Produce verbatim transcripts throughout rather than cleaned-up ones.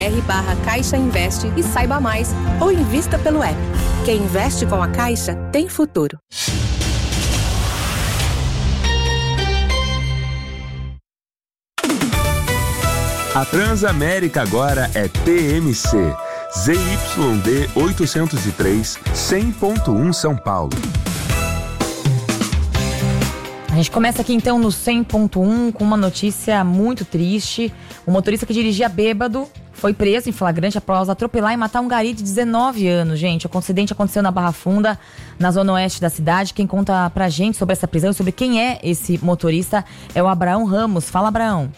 R barra Caixa Investe e saiba mais, ou invista pelo app. Quem investe com a Caixa tem futuro. A Transamérica agora é T M C, Z Y D oitocentos e três, cem ponto um São Paulo. A gente começa aqui então no cem ponto um com uma notícia muito triste. O motorista que dirigia bêbado foi preso em flagrante após atropelar e matar um gari de dezenove anos, gente. O acidente aconteceu na Barra Funda, na zona oeste da cidade. Quem conta pra gente sobre essa prisão e sobre quem é esse motorista é o Abraão Ramos. Fala, Abraão.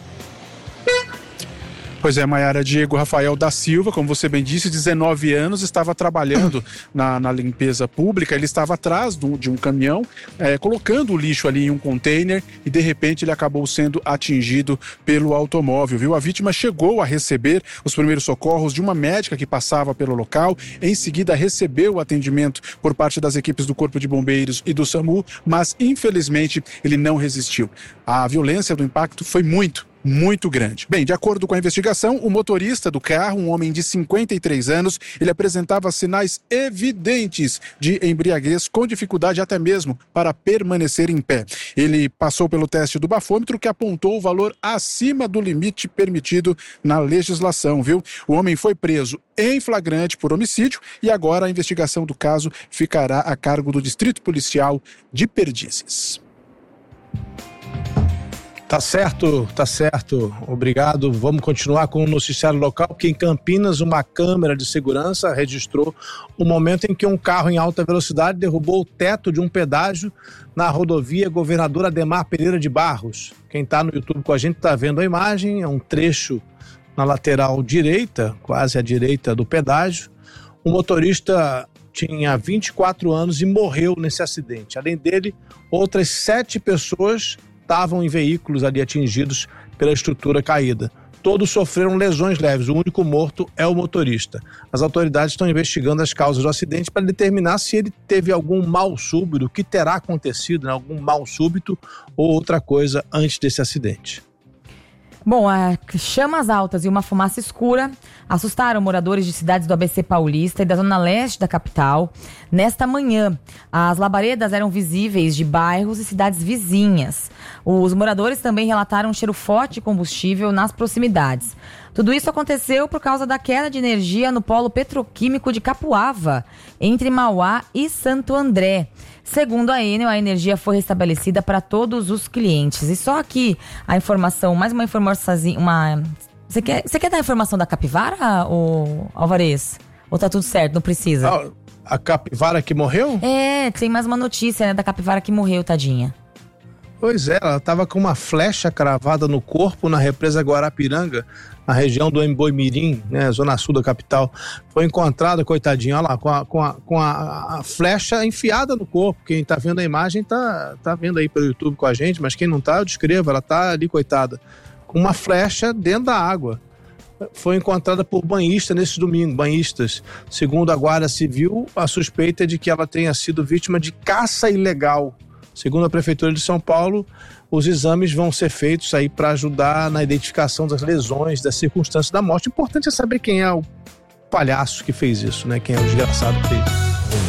Pois é, Maiara, Diego Rafael da Silva, como você bem disse, dezenove anos, estava trabalhando na, na limpeza pública. Ele estava atrás do, de um caminhão, é, colocando o lixo ali em um container e de repente ele acabou sendo atingido pelo automóvel, viu? A vítima chegou a receber os primeiros socorros de uma médica que passava pelo local, em seguida recebeu o atendimento por parte das equipes do Corpo de Bombeiros e do SAMU, mas infelizmente ele não resistiu. A violência do impacto foi muito, muito grande. Bem, de acordo com a investigação, o motorista do carro, um homem de cinquenta e três anos, ele apresentava sinais evidentes de embriaguez, com dificuldade até mesmo para permanecer em pé. Ele passou pelo teste do bafômetro, que apontou o valor acima do limite permitido na legislação, viu? O homem foi preso em flagrante por homicídio e agora a investigação do caso ficará a cargo do Distrito Policial de Perdizes. Tá certo, tá certo. Obrigado. Vamos continuar com o noticiário local, porque em Campinas uma câmera de segurança registrou o momento em que um carro em alta velocidade derrubou o teto de um pedágio na rodovia Governador Ademar Pereira de Barros. Quem está no YouTube com a gente está vendo a imagem, é um trecho na lateral direita, quase à direita do pedágio. O motorista tinha vinte e quatro anos e morreu nesse acidente. Além dele, outras sete pessoas estavam em veículos ali atingidos pela estrutura caída. Todos sofreram lesões leves, o único morto é o motorista. As autoridades estão investigando as causas do acidente para determinar se ele teve algum mal súbito, o que terá acontecido, né? Algum mal súbito ou outra coisa antes desse acidente. Bom, a chamas altas e uma fumaça escura assustaram moradores de cidades do A B C Paulista e da zona leste da capital. Nesta manhã, as labaredas eram visíveis de bairros e cidades vizinhas. Os moradores também relataram um cheiro forte de combustível nas proximidades. Tudo isso aconteceu por causa da queda de energia no polo petroquímico de Capuava, entre Mauá e Santo André. Segundo a Enel, a energia foi restabelecida para todos os clientes. E só aqui a informação, mais uma informação, uma... Você quer, você quer dar a informação da capivara, ou Alvarez? Ou tá tudo certo, não precisa? Ah, a capivara que morreu? É, tem mais uma notícia, né, da capivara que morreu, tadinha. Pois é, ela estava com uma flecha cravada no corpo na represa Guarapiranga, na região do Emboimirim, né, zona sul da capital. Foi encontrada, coitadinha, olha lá, com a, com a, com a, a flecha enfiada no corpo. Quem está vendo a imagem está tá vendo aí pelo YouTube com a gente, mas quem não está, eu descrevo, ela está ali, coitada, com uma flecha dentro da água. Foi encontrada por banhistas nesse domingo, banhistas. Segundo a Guarda Civil, a suspeita é de que ela tenha sido vítima de caça ilegal. Segundo a Prefeitura de São Paulo, os exames vão ser feitos aí para ajudar na identificação das lesões, das circunstâncias da morte. O importante é saber quem é o palhaço que fez isso, né? Quem é o desgraçado que fez isso.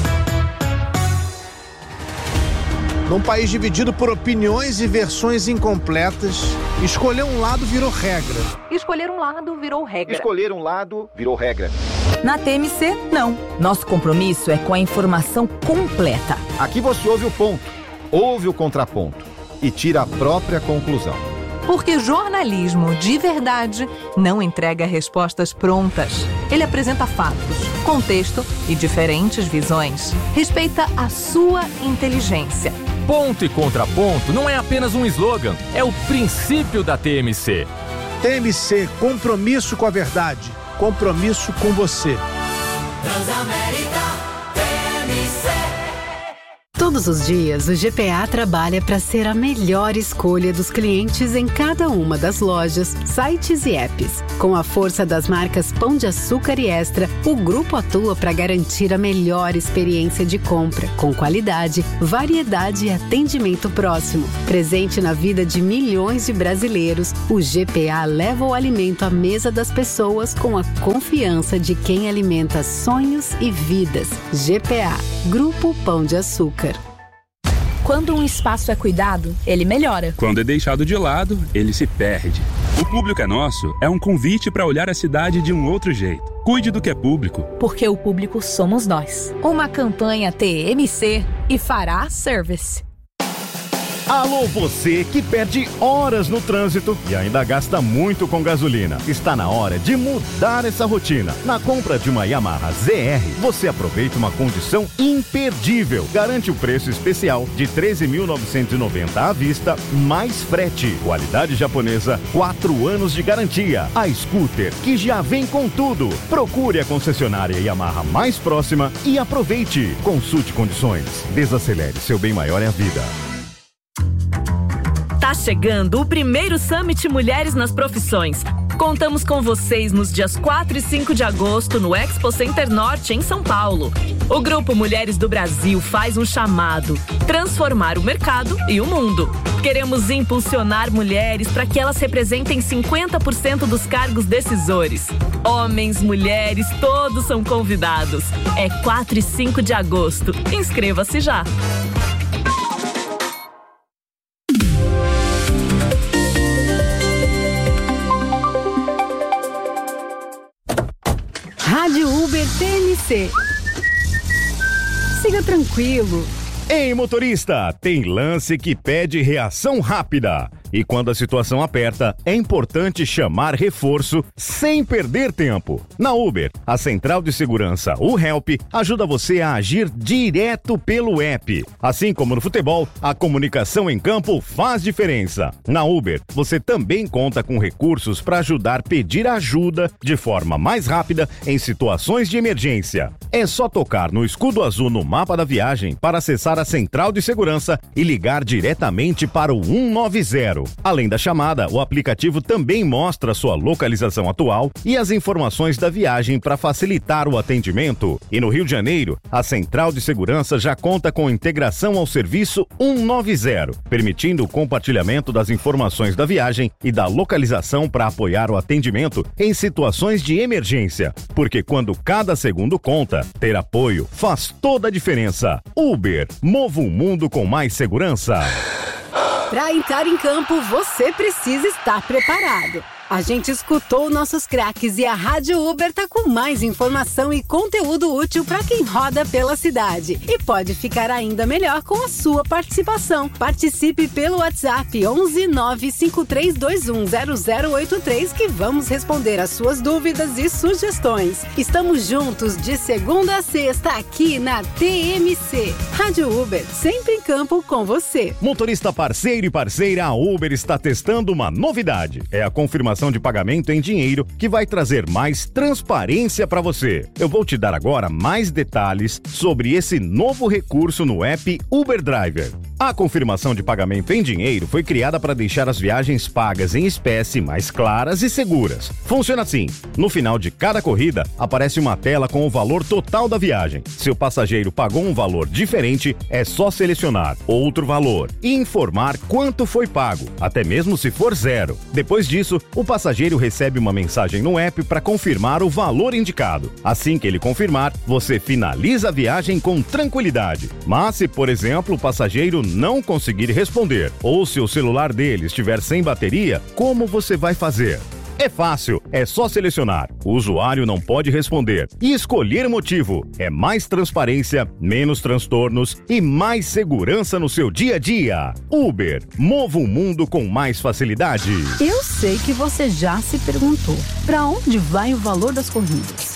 Num país dividido por opiniões e versões incompletas, escolher um lado virou regra. Escolher um lado virou regra. Escolher um lado virou regra. Na T M C, não. Nosso compromisso é com a informação completa. Aqui você ouve o ponto, ouve o contraponto e tira a própria conclusão. Porque jornalismo de verdade não entrega respostas prontas. Ele apresenta fatos, contexto e diferentes visões. Respeita a sua inteligência. Ponto e contraponto não é apenas um slogan, é o princípio da T M C. T M C, compromisso com a verdade, compromisso com você. Transamérica T M C. Tudo Todos os dias, o G P A trabalha para ser a melhor escolha dos clientes em cada uma das lojas, sites e apps. Com a força das marcas Pão de Açúcar e Extra, o grupo atua para garantir a melhor experiência de compra, com qualidade, variedade e atendimento próximo. Presente na vida de milhões de brasileiros, o G P A leva o alimento à mesa das pessoas com a confiança de quem alimenta sonhos e vidas. G P A, Grupo Pão de Açúcar. Quando um espaço é cuidado, ele melhora. Quando é deixado de lado, ele se perde. O Público é Nosso é um convite para olhar a cidade de um outro jeito. Cuide do que é público. Porque o público somos nós. Uma campanha T M C e Fará Service. Alô, você que perde horas no trânsito e ainda gasta muito com gasolina. Está na hora de mudar essa rotina. Na compra de uma Yamaha Z R, você aproveita uma condição imperdível. Garante o preço especial de treze mil novecentos e noventa reais à vista, mais frete. Qualidade japonesa, quatro anos de garantia. A scooter que já vem com tudo. Procure a concessionária Yamaha mais próxima e aproveite. Consulte condições. Desacelere, seu bem maior é a vida. Tá chegando o primeiro Summit Mulheres nas Profissões. Contamos com vocês nos dias quatro e cinco de agosto no Expo Center Norte, em São Paulo. O Grupo Mulheres do Brasil faz um chamado: transformar o mercado e o mundo. Queremos impulsionar mulheres para que elas representem cinquenta por cento dos cargos decisores. Homens, mulheres, todos são convidados. É quatro e cinco de agosto. Inscreva-se já. Rádio Uber T M C. Siga tranquilo. Ei, motorista, tem lance que pede reação rápida. E quando a situação aperta, é importante chamar reforço sem perder tempo. Na Uber, a central de segurança, o Help, ajuda você a agir direto pelo app. Assim como no futebol, a comunicação em campo faz diferença. Na Uber, você também conta com recursos para ajudar a pedir ajuda de forma mais rápida em situações de emergência. É só tocar no escudo azul no mapa da viagem para acessar a central de segurança e ligar diretamente para o um nove zero. Além da chamada, o aplicativo também mostra sua localização atual e as informações da viagem para facilitar o atendimento. E no Rio de Janeiro, a central de segurança já conta com integração ao serviço um nove zero, permitindo o compartilhamento das informações da viagem e da localização para apoiar o atendimento em situações de emergência. Porque quando cada segundo conta, ter apoio faz toda a diferença. Uber, mova o mundo com mais segurança. Para entrar em campo, você precisa estar preparado. A gente escutou nossos craques e a Rádio Uber tá com mais informação e conteúdo útil para quem roda pela cidade. E pode ficar ainda melhor com a sua participação. Participe pelo WhatsApp onze nove cinco três dois um zero zero oito três que vamos responder as suas dúvidas e sugestões. Estamos juntos de segunda a sexta aqui na T M C. Rádio Uber, sempre em campo com você. Motorista parceiro e parceira, a Uber está testando uma novidade. É a confirmação de pagamento em dinheiro que vai trazer mais transparência para você. Eu vou te dar agora mais detalhes sobre esse novo recurso no app Uber Driver. A confirmação de pagamento em dinheiro foi criada para deixar as viagens pagas em espécie mais claras e seguras. Funciona assim: no final de cada corrida, aparece uma tela com o valor total da viagem. Se o passageiro pagou um valor diferente, é só selecionar outro valor e informar quanto foi pago, até mesmo se for zero. Depois disso, o passageiro recebe uma mensagem no app para confirmar o valor indicado. Assim que ele confirmar, você finaliza a viagem com tranquilidade. Mas se, por exemplo, o passageiro não conseguir responder, ou se o celular dele estiver sem bateria, como você vai fazer? É fácil, é só selecionar. O usuário não pode responder e escolher o motivo. É mais transparência, menos transtornos e mais segurança no seu dia a dia. Uber, mova o mundo com mais facilidade. Eu sei que você já se perguntou: para onde vai o valor das corridas?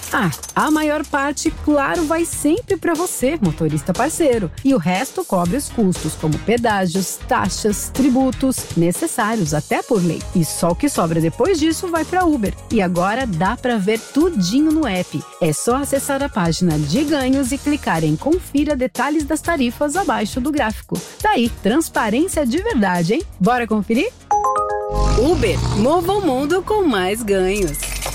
Ah, a maior parte, claro, vai sempre para você, motorista parceiro. E o resto cobre os custos, como pedágios, taxas, tributos, necessários até por lei. E só o que sobra depois disso vai para Uber. E agora dá para ver tudinho no app. É só acessar a página de ganhos e clicar em confira detalhes das tarifas abaixo do gráfico. Daí, transparência de verdade, hein? Bora conferir? Uber, mova o mundo com mais ganhos.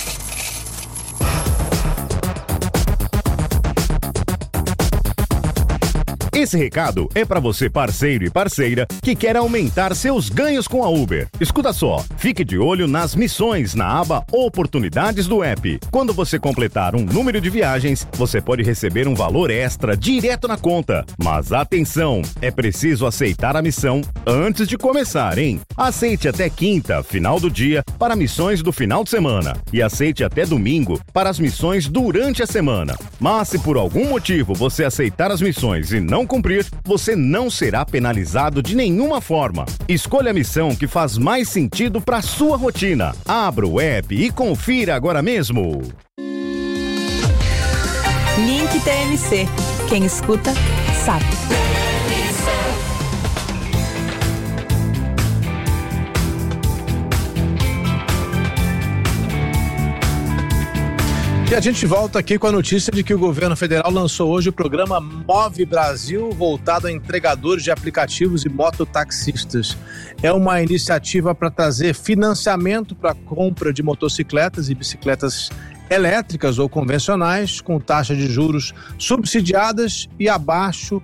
Esse recado é para você, parceiro e parceira, que quer aumentar seus ganhos com a Uber. Escuta só, fique de olho nas missões na aba Oportunidades do app. Quando você completar um número de viagens, você pode receber um valor extra direto na conta. Mas atenção, é preciso aceitar a missão antes de começar, hein? Aceite até quinta, final do dia, para missões do final de semana. E aceite até domingo para as missões durante a semana. Mas se por algum motivo você aceitar as missões e não cumprir, você não será penalizado de nenhuma forma. Escolha a missão que faz mais sentido para sua rotina. Abra o app e confira agora mesmo. Link T M C. Quem escuta, sabe. E a gente volta aqui com a notícia de que o governo federal lançou hoje o programa Move Brasil, voltado a entregadores de aplicativos e mototaxistas. É uma iniciativa para trazer financiamento para a compra de motocicletas e bicicletas elétricas ou convencionais, com taxas de juros subsidiadas e abaixo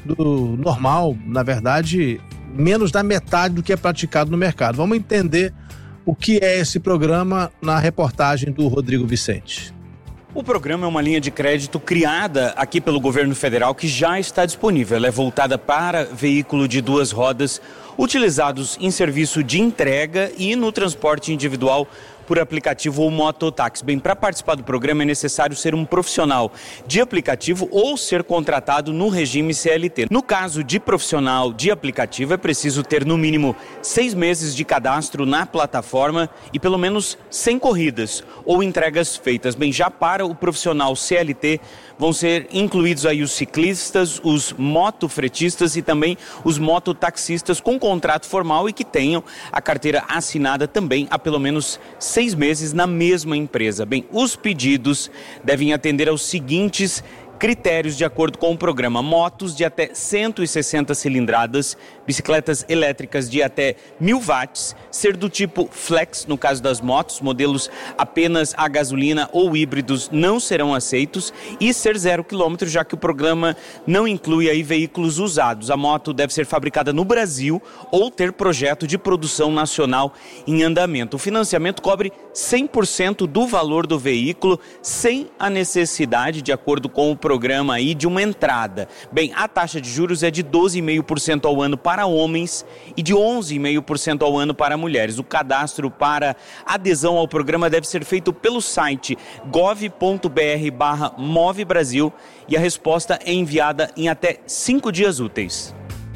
do normal, na verdade, menos da metade do que é praticado no mercado. Vamos entender o que é esse programa na reportagem do Rodrigo Vicente. O programa é uma linha de crédito criada aqui pelo governo federal que já está disponível. Ela é voltada para veículo de duas rodas utilizados em serviço de entrega e no transporte individual por aplicativo ou mototáxi. Bem, para participar do programa é necessário ser um profissional de aplicativo ou ser contratado no regime C L T. No caso de profissional de aplicativo, é preciso ter no mínimo seis meses de cadastro na plataforma e pelo menos cem corridas ou entregas feitas. Bem, já para o profissional C L T, vão ser incluídos aí os ciclistas, os motofretistas e também os mototaxistas com contrato formal e que tenham a carteira assinada também há pelo menos seis meses na mesma empresa. Bem, os pedidos devem atender aos seguintes critérios de acordo com o programa: motos de até cento e sessenta cilindradas, bicicletas elétricas de até mil watts, ser do tipo flex, no caso das motos, modelos apenas a gasolina ou híbridos não serão aceitos, e ser zero quilômetro, já que o programa não inclui aí veículos usados. A moto deve ser fabricada no Brasil ou ter projeto de produção nacional em andamento. O financiamento cobre cem por cento do valor do veículo, sem a necessidade, de acordo com o programa, programa aí de uma entrada. Bem, a taxa de juros é de doze vírgula cinco por cento ao ano para homens e de onze vírgula cinco por cento ao ano para mulheres. O cadastro para adesão ao programa deve ser feito pelo site gov ponto br barra Move Brasil e a resposta é enviada em até cinco dias úteis.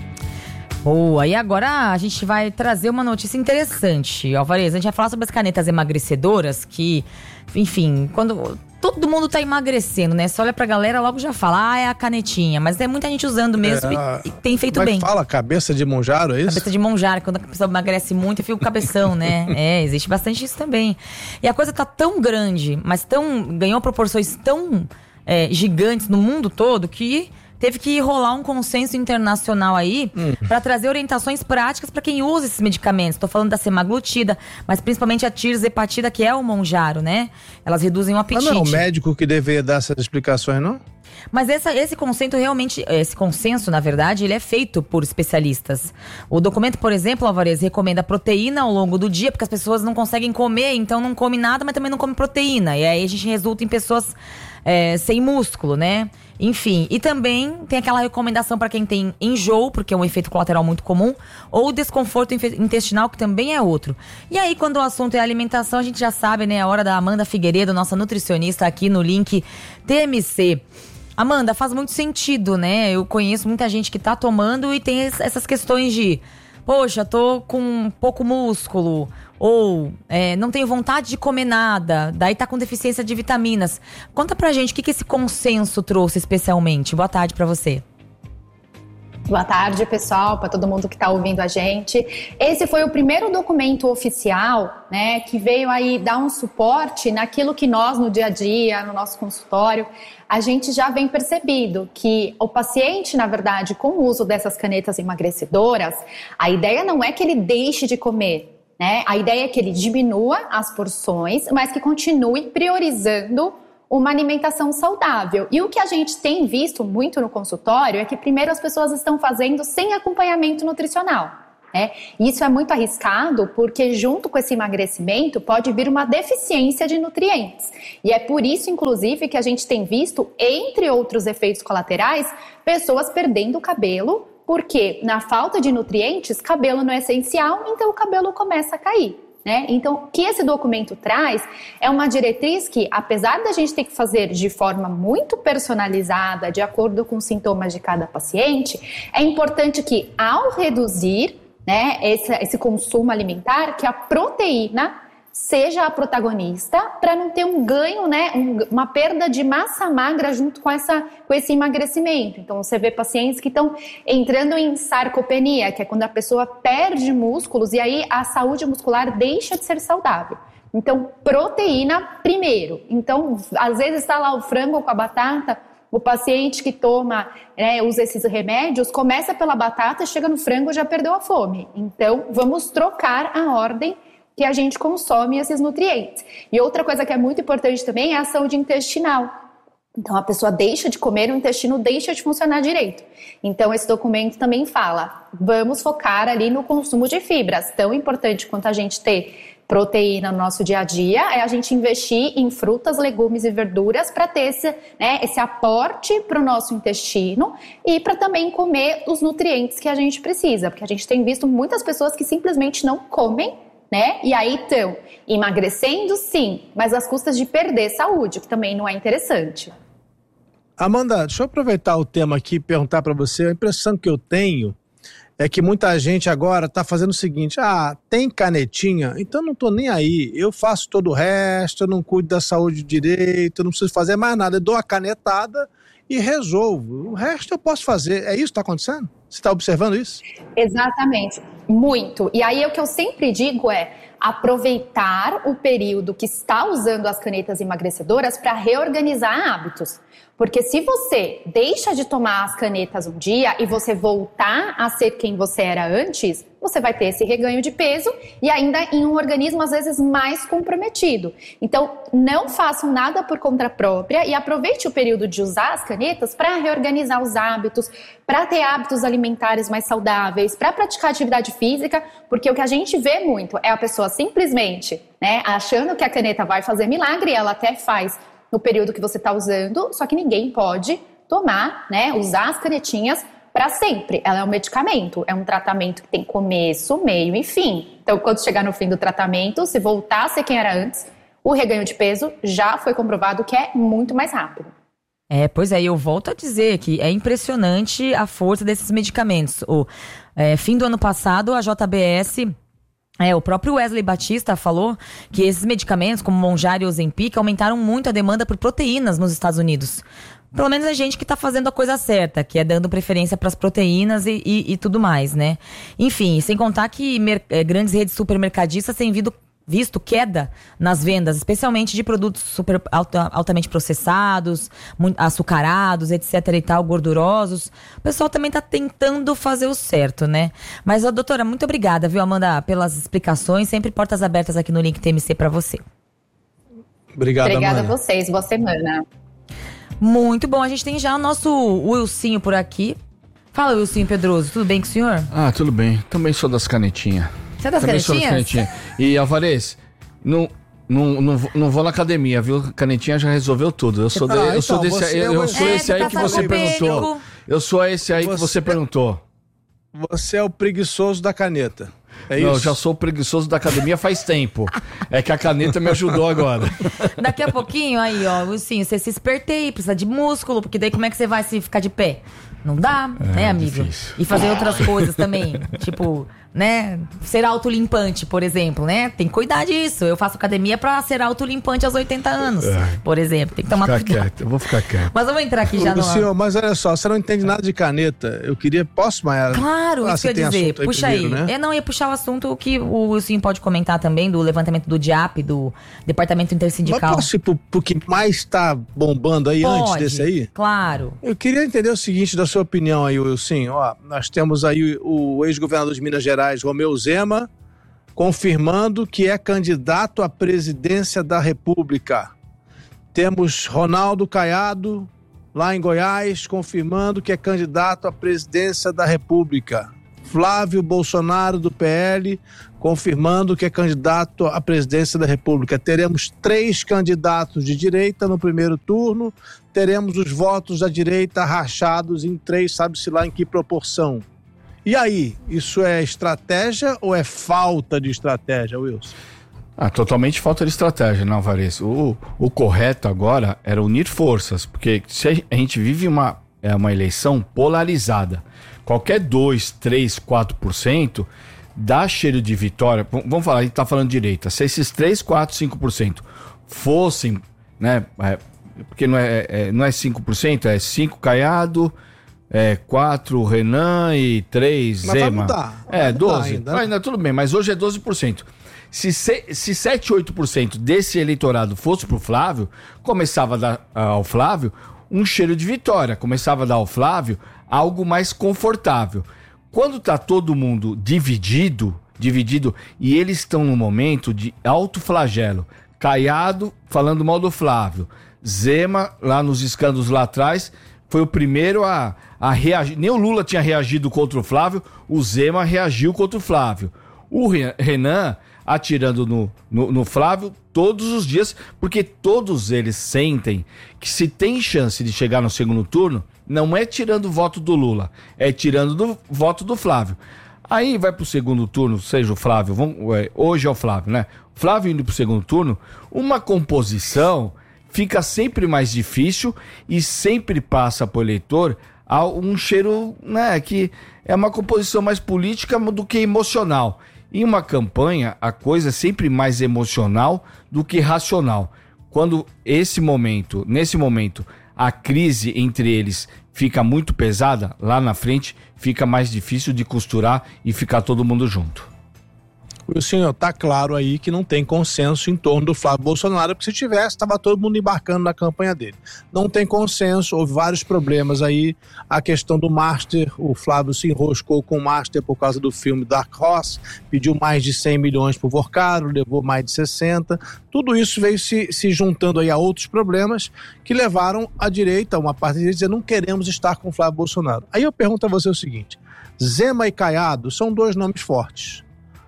Boa, e agora a gente vai trazer uma notícia interessante, Alvarez. A gente vai falar sobre as canetas emagrecedoras que, enfim, quando todo mundo tá emagrecendo, né? Você olha pra galera, logo já fala, ah, é a canetinha. Mas tem muita gente usando mesmo é, e, e tem feito bem. Como é que fala? Cabeça de Monjaro, é isso? Cabeça de Monjaro, quando a pessoa emagrece muito, fica o cabeção, né? É, existe bastante isso também. E a coisa tá tão grande, mas tão ganhou proporções tão é, gigantes no mundo todo que teve que rolar um consenso internacional aí hum. para trazer orientações práticas para quem usa esses medicamentos. Estou falando da semaglutida, mas principalmente a tirzepatida, que é o Monjaro, né? Elas reduzem o apetite. Mas não é o médico que deveria dar essas explicações, não? Mas essa, esse conceito realmente, esse consenso, na verdade, ele é feito por especialistas. O documento, por exemplo, Alvarez, recomenda proteína ao longo do dia, porque as pessoas não conseguem comer, então não come nada, mas também não come proteína. E aí a gente resulta em pessoas é, sem músculo, né? Enfim, e também tem aquela recomendação para quem tem enjoo, porque é um efeito colateral muito comum, ou desconforto intestinal, que também é outro. E aí, quando o assunto é alimentação, a gente já sabe, né? A hora da Amanda Figueiredo, nossa nutricionista aqui no link T M C. Amanda, faz muito sentido, né? Eu conheço muita gente que tá tomando e tem essas questões de... Poxa, tô com pouco músculo, ou é, não tenho vontade de comer nada, daí tá com deficiência de vitaminas. Conta pra gente o que, que esse consenso trouxe especialmente. Boa tarde pra você. Boa tarde, pessoal, para todo mundo que está ouvindo a gente. Esse foi o primeiro documento oficial, né, que veio aí dar um suporte naquilo que nós, no dia a dia, no nosso consultório, a gente já vem percebido que o paciente, na verdade, com o uso dessas canetas emagrecedoras, a ideia não é que ele deixe de comer, né? A ideia é que ele diminua as porções, mas que continue priorizando uma alimentação saudável. E o que a gente tem visto muito no consultório é que primeiro as pessoas estão fazendo sem acompanhamento nutricional, né? Isso é muito arriscado porque junto com esse emagrecimento pode vir uma deficiência de nutrientes. E é por isso, inclusive, que a gente tem visto, entre outros efeitos colaterais, pessoas perdendo o cabelo, porque na falta de nutrientes, cabelo não é essencial, então o cabelo começa a cair. Né? Então, o que esse documento traz é uma diretriz que, apesar da gente ter que fazer de forma muito personalizada, de acordo com os sintomas de cada paciente, é importante que, ao reduzir, né, esse, esse consumo alimentar, que a proteína seja a protagonista para não ter um ganho, né, um, uma perda de massa magra junto com, essa, com esse emagrecimento. Então, você vê pacientes que estão entrando em sarcopenia, que é quando a pessoa perde músculos e aí a saúde muscular deixa de ser saudável. Então, proteína primeiro. Então, às vezes está lá o frango com a batata, o paciente que toma, né, usa esses remédios, começa pela batata, chega no frango e já perdeu a fome. Então, vamos trocar a ordem que a gente consome esses nutrientes. E outra coisa que é muito importante também é a saúde intestinal. Então, a pessoa deixa de comer, o intestino deixa de funcionar direito. Então, esse documento também fala, vamos focar ali no consumo de fibras. Tão importante quanto a gente ter proteína no nosso dia a dia, é a gente investir em frutas, legumes e verduras para ter esse, né, esse aporte para o nosso intestino e para também comer os nutrientes que a gente precisa. Porque a gente tem visto muitas pessoas que simplesmente não comem, né? E aí estão emagrecendo, sim, mas às custas de perder saúde, que também não é interessante. Amanda, deixa eu aproveitar o tema aqui e perguntar para você. A impressão que eu tenho é que muita gente agora está fazendo o seguinte: ah, tem canetinha, então não estou nem aí, eu faço todo o resto, eu não cuido da saúde direito, eu não preciso fazer mais nada, eu dou a canetada e resolvo. O resto eu posso fazer. É isso que está acontecendo? Você está observando isso? Exatamente, muito. E aí o que eu sempre digo é aproveitar o período que está usando as canetas emagrecedoras para reorganizar hábitos. Porque se você deixa de tomar as canetas um dia e você voltar a ser quem você era antes, você vai ter esse reganho de peso e ainda em um organismo às vezes mais comprometido. Então, não façam nada por conta própria e aproveite o período de usar as canetas para reorganizar os hábitos, para ter hábitos alimentares mais saudáveis, para praticar atividade física, porque o que a gente vê muito é a pessoa simplesmente, né, achando que a caneta vai fazer milagre, e ela até faz no período que você está usando, só que ninguém pode tomar, né, usar as canetinhas para sempre. Ela é um medicamento, é um tratamento que tem começo, meio e fim. Então, quando chegar no fim do tratamento, se voltar a ser quem era antes, o reganho de peso já foi comprovado que é muito mais rápido. É, pois é, eu volto a dizer que é impressionante a força desses medicamentos. O é, fim do ano passado, a J B S... É, o próprio Wesley Batista falou que esses medicamentos, como Mounjaro e Ozempic, aumentaram muito a demanda por proteínas nos Estados Unidos. Pelo menos a gente que está fazendo a coisa certa, que é dando preferência para as proteínas e, e, e tudo mais, né? Enfim, sem contar que mer- grandes redes supermercadistas têm vindo, visto queda nas vendas, especialmente de produtos super alta, altamente processados, muito açucarados, etc e tal, gordurosos. O pessoal também está tentando fazer o certo, né? Mas, ó, doutora, muito obrigada, viu, Amanda, pelas explicações. Sempre portas abertas aqui no Link T M C para você. Obrigado, Obrigada Amanda. a vocês, boa semana. Muito bom, a gente tem já o nosso Wilsinho por aqui. Fala, Wilsinho Pedroso, tudo bem com o senhor? Ah, tudo bem. Também sou das canetinhas. Você é das Também canetinhas? sou das canetinhas. E, Alvarez, não, não, não, vou- não vou na academia, viu? Canetinha já resolveu tudo. Eu sou, de- Ah, eu sou então, desse você- eu, eu sou É, esse você aí tá que você sarcopênico. perguntou. Eu sou esse aí que Você- você perguntou. Você é o preguiçoso da caneta. É não, isso? eu já sou preguiçoso da academia faz tempo. É que a caneta me ajudou agora. Daqui a pouquinho, aí, ó, Wilsinho, você se esperteia, precisa de músculo, porque daí como é que você vai se ficar de pé? Não dá, É, né, amigo? difícil. E fazer outras coisas também, tipo, né, ser autolimpante, por exemplo, né? Tem que cuidar disso. Eu faço academia pra ser autolimpante aos oitenta anos, É. por exemplo. Tem que tomar Ficar cuidado. quieto, eu vou ficar quieto. Mas vamos entrar aqui já Ô, no... senhor, mas olha só, você não entende nada de caneta. Eu queria... Posso, Mayara? Claro, Ah, isso você que eu ia tem dizer. assunto aí Puxa primeiro, aí. né? Eu não ia puxar o assunto que o Wilson pode comentar também, do levantamento do D I A P, do Departamento Mas Intersindical. posso ir pro, pro que mais tá bombando aí Pode, antes desse aí? Claro. Eu queria entender o seguinte da sua opinião aí, Wilson. Ó, nós temos aí o ex-governador de Minas Gerais, Romeu Zema, confirmando que é candidato à presidência da República. Temos Ronaldo Caiado, lá em Goiás, confirmando que é candidato à presidência da República. Flávio Bolsonaro, do P L, confirmando que é candidato à presidência da República. Teremos três candidatos de direita no primeiro turno, teremos os votos da direita rachados em três, sabe-se lá em que proporção. E aí, isso é estratégia ou é falta de estratégia, Wilson? Ah, totalmente falta de estratégia, não, Vares. O, o correto agora era unir forças, porque se a gente vive uma, é, uma eleição polarizada, qualquer dois, três, quatro por cento dá cheiro de vitória. V- vamos falar, a gente tá falando direita. Se esses três, quatro, cinco por cento fossem, né, é, porque não é, é, não é cinco por cento, é cinco Caiado, é quatro Renan e três Mas vai Zema. mudar, vai É, mudar doze. ainda. Ainda tudo bem, mas hoje é doze por cento. Se, se, se sete, oito por cento desse eleitorado fosse pro Flávio, começava a dar ah, ao Flávio um cheiro de vitória, começava a dar ao Flávio algo mais confortável. Quando tá todo mundo dividido, dividido, e eles estão num momento de alto flagelo, Caiado falando mal do Flávio, Zema, lá nos escândalos lá atrás, foi o primeiro a, a reagir. Nem o Lula tinha reagido contra o Flávio, o Zema reagiu contra o Flávio. O Re- Renan atirando no, no, no Flávio todos os dias, porque todos eles sentem que se tem chance de chegar no segundo turno, não é tirando o voto do Lula, é tirando do voto do Flávio. Aí vai pro segundo turno, seja o Flávio, vamos, é, hoje é o Flávio, né? Flávio indo pro segundo turno, uma composição fica sempre mais difícil e sempre passa pro eleitor a um cheiro, né, que é uma composição mais política do que emocional. Em uma campanha, a coisa é sempre mais emocional do que racional. Quando esse momento, nesse momento, a crise entre eles fica muito pesada, lá na frente fica mais difícil de costurar e ficar todo mundo junto. Wilson, tá claro aí que não tem consenso em torno do Flávio Bolsonaro, porque se tivesse, estava todo mundo embarcando na campanha dele. Não tem consenso, houve vários problemas aí. A questão do Master, o Flávio se enroscou com o Master por causa do filme Dark Horse, pediu mais de cem milhões pro Vorcaro, levou mais de sessenta. Tudo isso veio se, se juntando aí a outros problemas que levaram a direita, uma parte da direita, a dizer não queremos estar com o Flávio Bolsonaro. Aí eu pergunto a você o seguinte, Zema e Caiado são dois nomes fortes.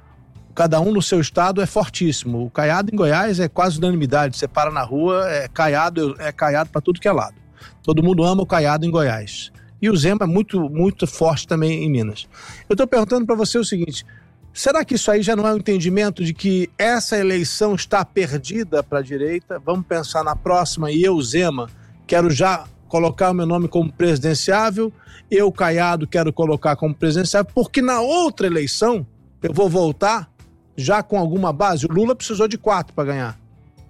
Cada um no seu estado é fortíssimo. O Caiado em Goiás é quase unanimidade. Você para na rua, é Caiado, é Caiado para tudo que é lado. Todo mundo ama o Caiado em Goiás. E o Zema é muito, muito forte também em Minas. Eu estou perguntando para você o seguinte, será que isso aí já não é um entendimento de que essa eleição está perdida para a direita? Vamos pensar na próxima e eu, Zema, quero já colocar o meu nome como presidenciável, eu, Caiado, quero colocar como presidenciável, porque na outra eleição eu vou voltar já com alguma base. O Lula precisou de quatro para ganhar.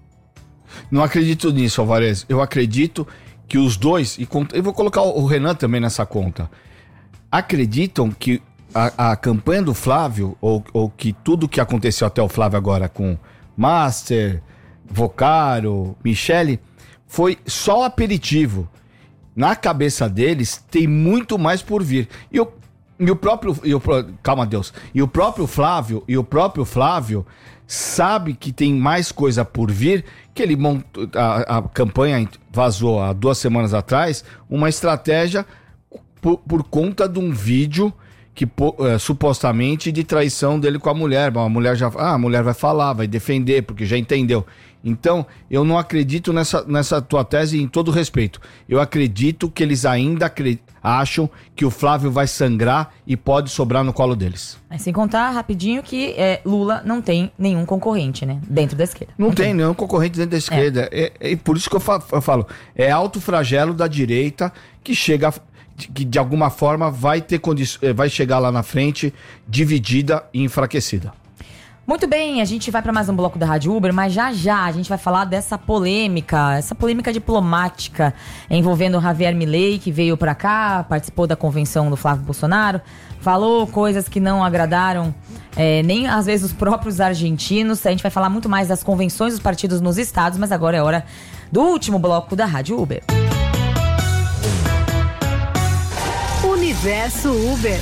Não acredito nisso, Alvarez. Eu acredito que os dois, e eu vou colocar o Renan também nessa conta, acreditam que a, a campanha do Flávio, ou, ou que tudo que aconteceu até o Flávio agora com Master, Vocaro, Michele, foi só aperitivo. Na cabeça deles tem muito mais por vir. E eu E o próprio, e o, calma Deus, e o próprio Flávio, e o próprio Flávio sabe que tem mais coisa por vir, que ele montou, a, a campanha vazou há duas semanas atrás, uma estratégia por, por conta de um vídeo que uh, supostamente de traição dele com a mulher. Bom, a mulher já, ah, a mulher vai falar, vai defender, porque já entendeu. Então, eu não acredito nessa, nessa tua tese em todo respeito. Eu acredito que eles ainda acreditam, acham que o Flávio vai sangrar e pode sobrar no colo deles. Mas sem contar rapidinho que é, Lula não tem nenhum concorrente, né? Dentro da esquerda. Não, não tem, tem nenhum concorrente dentro da esquerda. É. É, é por isso que eu falo, eu falo, é alto flagelo da direita que chega, que de alguma forma vai ter condi- vai chegar lá na frente dividida e enfraquecida. Muito bem, a gente vai para mais um bloco da Rádio Uber, mas já já a gente vai falar dessa polêmica, essa polêmica diplomática envolvendo o Javier Milei, que veio para cá, participou da convenção do Flávio Bolsonaro, falou coisas que não agradaram é, nem às vezes os próprios argentinos. A gente vai falar muito mais das convenções dos partidos nos estados, mas agora é hora do último bloco da Rádio Uber. Universo Uber.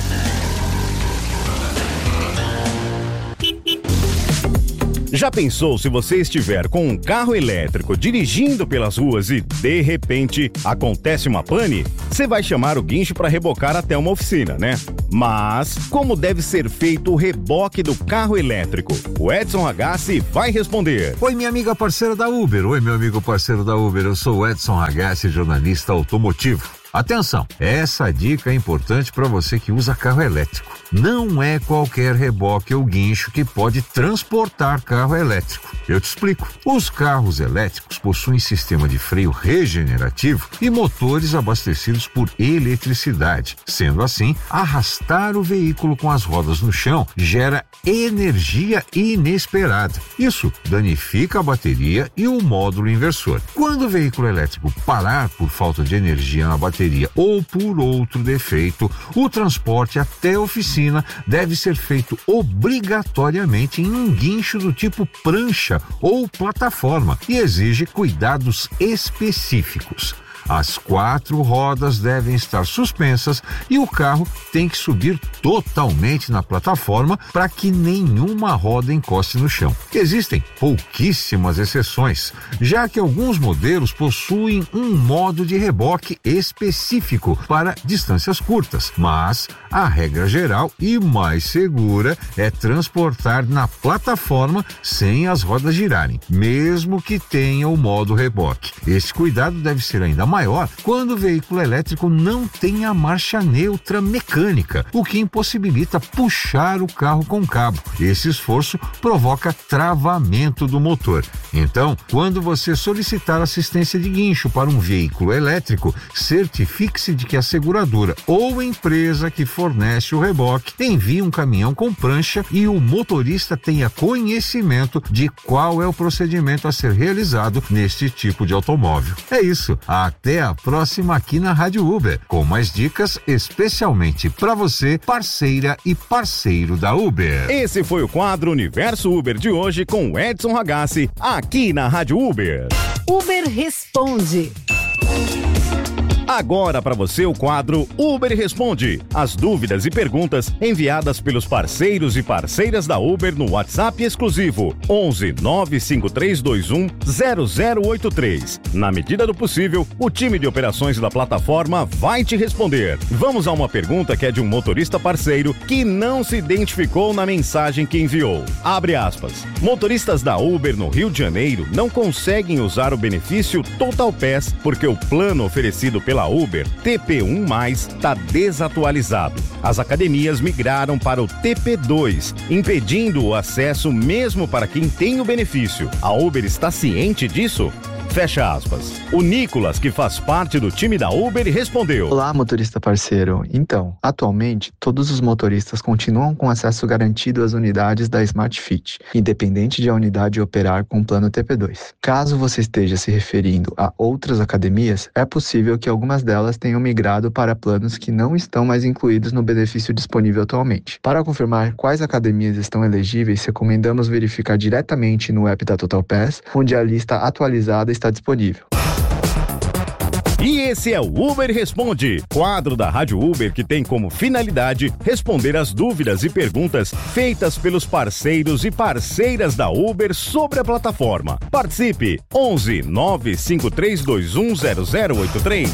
Já pensou se você estiver com um carro elétrico dirigindo pelas ruas e, de repente, acontece uma pane? Você vai chamar o guincho para rebocar até uma oficina, né? Mas como deve ser feito o reboque do carro elétrico? O Edson Ragazzi vai responder. Oi, minha amiga parceira da Uber. Oi, meu amigo parceiro da Uber. Eu sou o Edson Ragazzi, jornalista automotivo. Atenção, essa dica é importante para você que usa carro elétrico. Não é qualquer reboque ou guincho que pode transportar carro elétrico. Eu te explico. Os carros elétricos possuem sistema de freio regenerativo e motores abastecidos por eletricidade. Sendo assim, arrastar o veículo com as rodas no chão gera energia inesperada. Isso danifica a bateria e o módulo inversor. Quando o veículo elétrico parar por falta de energia na bateria ou por outro defeito, o transporte até a oficina deve ser feito obrigatoriamente em um guincho do tipo prancha ou plataforma e exige cuidados específicos. As quatro rodas devem estar suspensas e o carro tem que subir totalmente na plataforma para que nenhuma roda encoste no chão. Existem pouquíssimas exceções, já que alguns modelos possuem um modo de reboque específico para distâncias curtas, mas a regra geral e mais segura é transportar na plataforma sem as rodas girarem, mesmo que tenha o modo reboque. Esse cuidado deve ser ainda mais maior quando o veículo elétrico não tem a marcha neutra mecânica, o que impossibilita puxar o carro com cabo. Esse esforço provoca travamento do motor. Então, quando você solicitar assistência de guincho para um veículo elétrico, certifique-se de que a seguradora ou empresa que fornece o reboque envie um caminhão com prancha e o motorista tenha conhecimento de qual é o procedimento a ser realizado neste tipo de automóvel. É isso. Até Até a próxima aqui na Rádio Uber, com mais dicas especialmente para você, parceira e parceiro da Uber. Esse foi o quadro Universo Uber de hoje com o Edson Ragazzi, aqui na Rádio Uber. Uber Responde. Agora para você o quadro Uber Responde. As dúvidas e perguntas enviadas pelos parceiros e parceiras da Uber no WhatsApp exclusivo onze nove cinco três dois um zero zero oito três. Na medida do possível, o time de operações da plataforma vai te responder. Vamos a uma pergunta que é de um motorista parceiro que não se identificou na mensagem que enviou. Abre aspas. Motoristas da Uber no Rio de Janeiro não conseguem usar o benefício Total Pass porque o plano oferecido pela Uber, T P um mais, está desatualizado. As academias migraram para o T P dois, impedindo o acesso mesmo para quem tem o benefício. A Uber está ciente disso? Fecha aspas. O Nicolas, que faz parte do time da Uber, respondeu. Olá, motorista parceiro. Então, atualmente, todos os motoristas continuam com acesso garantido às unidades da Smart Fit, independente de a unidade operar com o plano T P dois. Caso você esteja se referindo a outras academias, é possível que algumas delas tenham migrado para planos que não estão mais incluídos no benefício disponível atualmente. Para confirmar quais academias estão elegíveis, recomendamos verificar diretamente no app da Total Pass, onde a lista atualizada está disponível. E esse é o Uber Responde, quadro da Rádio Uber que tem como finalidade responder as dúvidas e perguntas feitas pelos parceiros e parceiras da Uber sobre a plataforma. Participe! onze nove cinco três dois um zero zero oito três.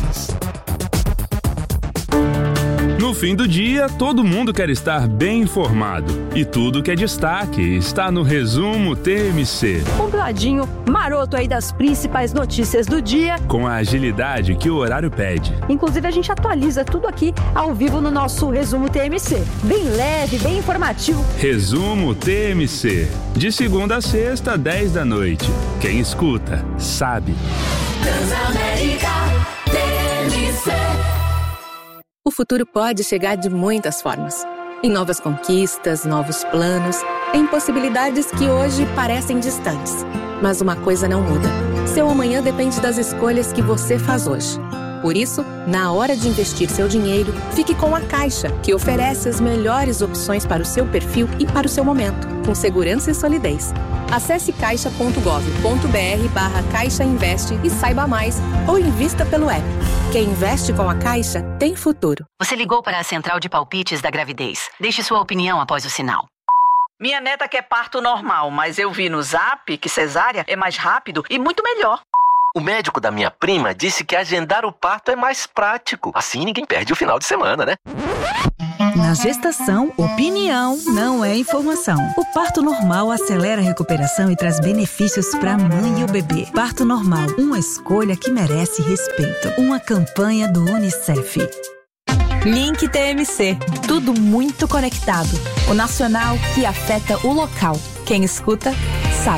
No fim do dia, todo mundo quer estar bem informado. E tudo que é destaque está no Resumo T M C. Compladinho, maroto aí das principais notícias do dia. Com a agilidade que o horário pede. Inclusive, a gente atualiza tudo aqui ao vivo no nosso Resumo T M C. Bem leve, bem informativo. Resumo T M C. De segunda a sexta, dez da noite. Quem escuta, sabe. Transamérica T M C. futuro pode chegar de muitas formas. Em novas conquistas, novos planos, em possibilidades que hoje parecem distantes. Mas uma coisa não muda. Seu amanhã depende das escolhas que você faz hoje. Por isso, na hora de investir seu dinheiro, fique com a Caixa, que oferece as melhores opções para o seu perfil e para o seu momento, com segurança e solidez. Acesse caixa ponto gov ponto br barra Caixa Investe e saiba mais, ou invista pelo app. Quem investe com a Caixa tem futuro. Você ligou para a central de palpites da gravidez. Deixe sua opinião após o sinal. Minha neta quer parto normal, mas eu vi no Zap que cesárea é mais rápido e muito melhor. O médico da minha prima disse que agendar o parto é mais prático. Assim ninguém perde o final de semana, né? Na gestação, opinião não é informação. O parto normal acelera a recuperação e traz benefícios para a mãe e o bebê. Parto normal, uma escolha que merece respeito. Uma campanha do Unicef. Link T M C. Tudo muito conectado. O nacional que afeta o local. Quem escuta, sabe.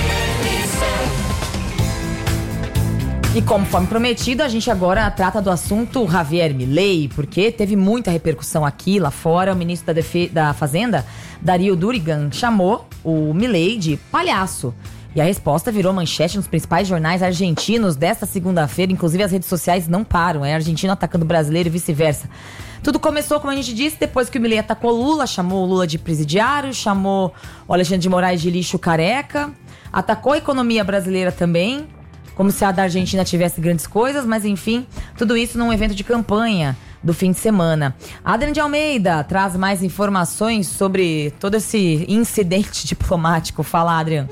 E conforme prometido, a gente agora trata do assunto Javier Milei, porque teve muita repercussão aqui, lá fora. O ministro da, Defe- da Fazenda, Darío Durigan, chamou o Milei de palhaço. E a resposta virou manchete nos principais jornais argentinos desta segunda-feira. Inclusive, as redes sociais não param. É argentino atacando brasileiro e vice-versa. Tudo começou, como a gente disse, depois que o Milei atacou Lula, chamou o Lula de presidiário, chamou o Alexandre de Moraes de lixo careca, atacou a economia brasileira também, como se a da Argentina tivesse grandes coisas, mas enfim, tudo isso num evento de campanha do fim de semana. Adriano de Almeida traz mais informações sobre todo esse incidente diplomático. Fala, Adriano.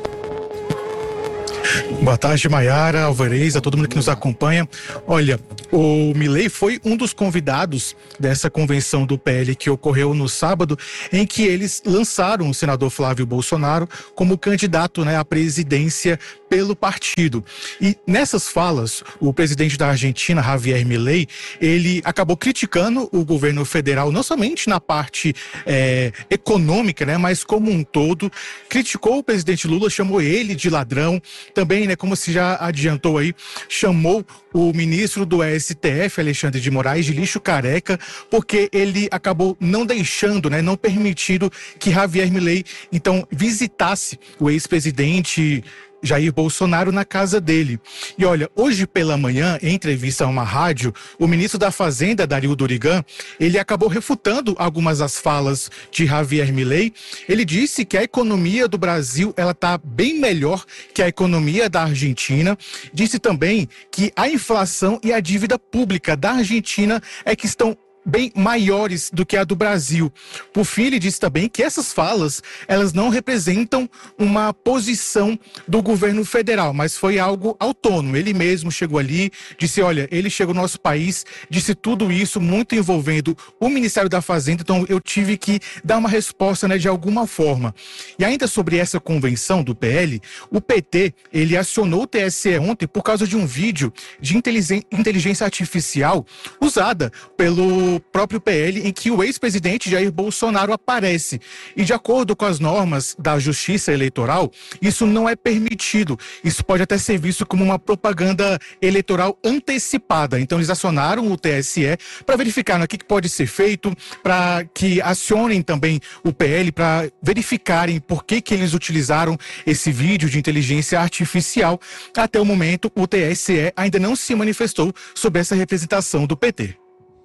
Boa tarde, Maiara, Alvarez, a todo mundo que nos acompanha. Olha, o Milei foi um dos convidados dessa convenção do P L que ocorreu no sábado, em que eles lançaram o senador Flávio Bolsonaro como candidato, né, à presidência pelo partido. E nessas falas, o presidente da Argentina, Javier Milei, ele acabou criticando o governo federal, não somente na parte é, econômica, né, mas como um todo. Criticou o presidente Lula, chamou ele de ladrão. Também, né, como se já adiantou aí, chamou o ministro do S T F, Alexandre de Moraes, de lixo careca, porque ele acabou não deixando, né, não permitindo que Javier Milei, então, visitasse o ex-presidente Jair Bolsonaro na casa dele. E olha, hoje pela manhã, em entrevista a uma rádio, o ministro da Fazenda, Darío Durigan, ele acabou refutando algumas das falas de Javier Milei. Ele disse que a economia do Brasil, ela está bem melhor que a economia da Argentina. Disse também que a inflação e a dívida pública da Argentina é que estão bem maiores do que a do Brasil. Por fim, ele disse também que essas falas, elas não representam uma posição do governo federal, mas foi algo autônomo. Ele mesmo chegou ali, disse, olha, ele chegou no nosso país, disse tudo isso muito envolvendo o Ministério da Fazenda, então eu tive que dar uma resposta, né, de alguma forma. E ainda sobre essa convenção do P L, o P T, ele acionou o T S E ontem por causa de um vídeo de inteligência artificial usada pelo próprio P L, em que o ex-presidente Jair Bolsonaro aparece. E de acordo com as normas da Justiça Eleitoral, isso não é permitido. Isso pode até ser visto como uma propaganda eleitoral antecipada. Então eles acionaram o T S E para verificar, né, o que pode ser feito, para que acionem também o P L para verificarem por que, que eles utilizaram esse vídeo de inteligência artificial. Até o momento, o T S E ainda não se manifestou sobre essa representação do P T.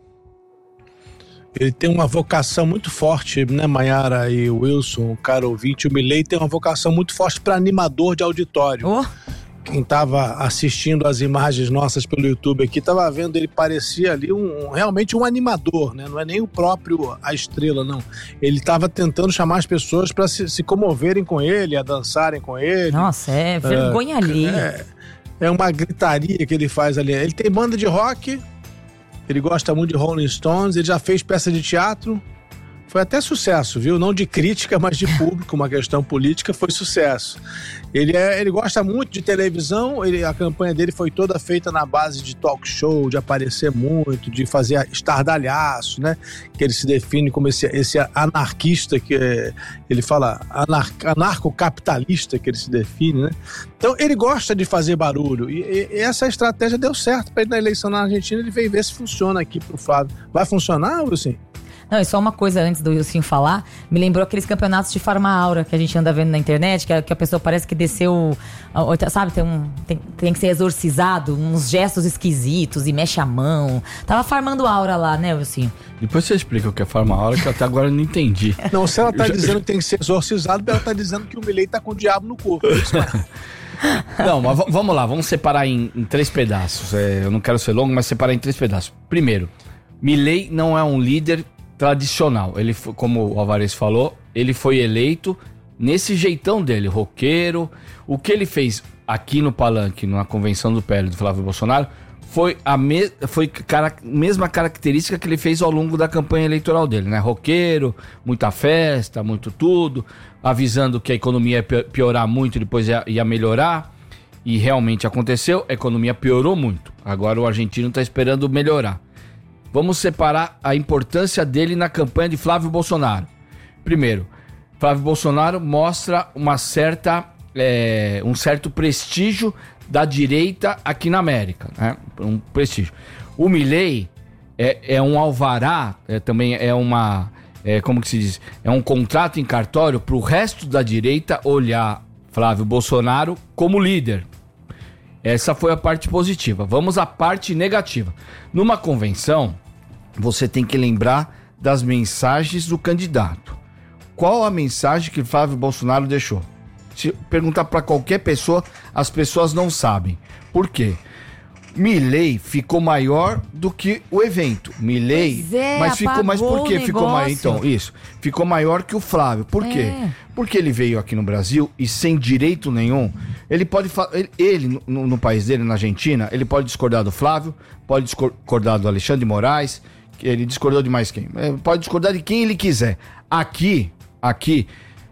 Ele tem uma vocação muito forte, né, Maiara e Wilson, o caro ouvinte. O Milei tem uma vocação muito forte para animador de auditório. Oh. Quem estava assistindo as imagens nossas pelo YouTube aqui, estava vendo, ele parecia ali um, realmente um animador, né? Não é nem o próprio a estrela, não. Ele estava tentando chamar as pessoas para se, se comoverem com ele, a dançarem com ele. Nossa, é vergonha uh, ali. É, é uma gritaria que ele faz ali. Ele tem banda de rock, ele gosta muito de Rolling Stones, ele já fez peça de teatro, Foi até sucesso, viu? Não de crítica, mas de público, uma questão política, foi sucesso. Ele, é, ele gosta muito de televisão, ele, a campanha dele foi toda feita na base de talk show, de aparecer muito, de fazer estardalhaço, né? Que ele se define como esse, esse anarquista, que é, ele fala anar, anarcocapitalista, que ele se define, né? Então ele gosta de fazer barulho e, e essa estratégia deu certo para ele na eleição na Argentina. Ele veio ver se funciona aqui pro Flávio. Vai funcionar, Wilson? Não, e só uma coisa antes do Wilson falar, me lembrou aqueles campeonatos de farma-aura que a gente anda vendo na internet, que a, que a pessoa parece que desceu, sabe, tem, um, tem, tem que ser exorcizado, uns gestos esquisitos e mexe a mão. Tava farmando aura lá, né, Wilson? Depois você explica o que é farma-aura, que eu até agora não entendi. Não, se ela tá já, dizendo já... que tem que ser exorcizado, ela tá dizendo que o Milei tá com o diabo no corpo. Não, mas v- vamos lá, vamos separar em, em três pedaços. É, eu não quero ser longo, mas separar em três pedaços. Primeiro, Milei não é um líder tradicional. Ele, como o Alvarez falou, ele foi eleito nesse jeitão dele, roqueiro. O que ele fez aqui no Palanque, na convenção do P L do Flávio Bolsonaro, foi a me- foi cara- mesma característica que ele fez ao longo da campanha eleitoral dele, né? Roqueiro, muita festa, muito tudo, avisando que a economia ia piorar muito e depois ia, ia melhorar. E realmente aconteceu, a economia piorou muito. Agora o argentino está esperando melhorar. Vamos separar a importância dele na campanha de Flávio Bolsonaro. Primeiro, Flávio Bolsonaro mostra uma certa, é, um certo prestígio da direita aqui na América, né? Um prestígio. O Milei é, é um alvará, é, também é uma, é, como que se diz? É um contrato em cartório para o resto da direita olhar Flávio Bolsonaro como líder. Essa foi a parte positiva. Vamos à parte negativa. Numa convenção, você tem que lembrar das mensagens do candidato. Qual a mensagem que Flávio Bolsonaro deixou? Se perguntar para qualquer pessoa, as pessoas não sabem. Por quê? Milei ficou maior do que o evento. Milei, é, mas ficou, mas por que ficou maior? Então, isso, ficou maior que o Flávio. Por quê? É. Porque ele veio aqui no Brasil e sem direito nenhum, ele pode ele, ele no, no país dele, na Argentina, ele pode discordar do Flávio, pode discordar do Alexandre de Moraes, ele discordou de mais quem? Pode discordar de quem ele quiser. Aqui, aqui,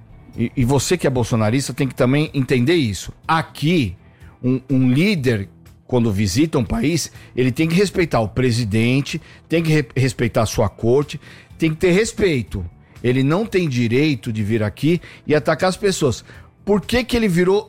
e, e você que é bolsonarista tem que também entender isso. Aqui, um, um líder, quando visita um país, ele tem que respeitar o presidente, tem que re- respeitar a sua corte, tem que ter respeito. Ele não tem direito de vir aqui e atacar as pessoas. Por que que ele virou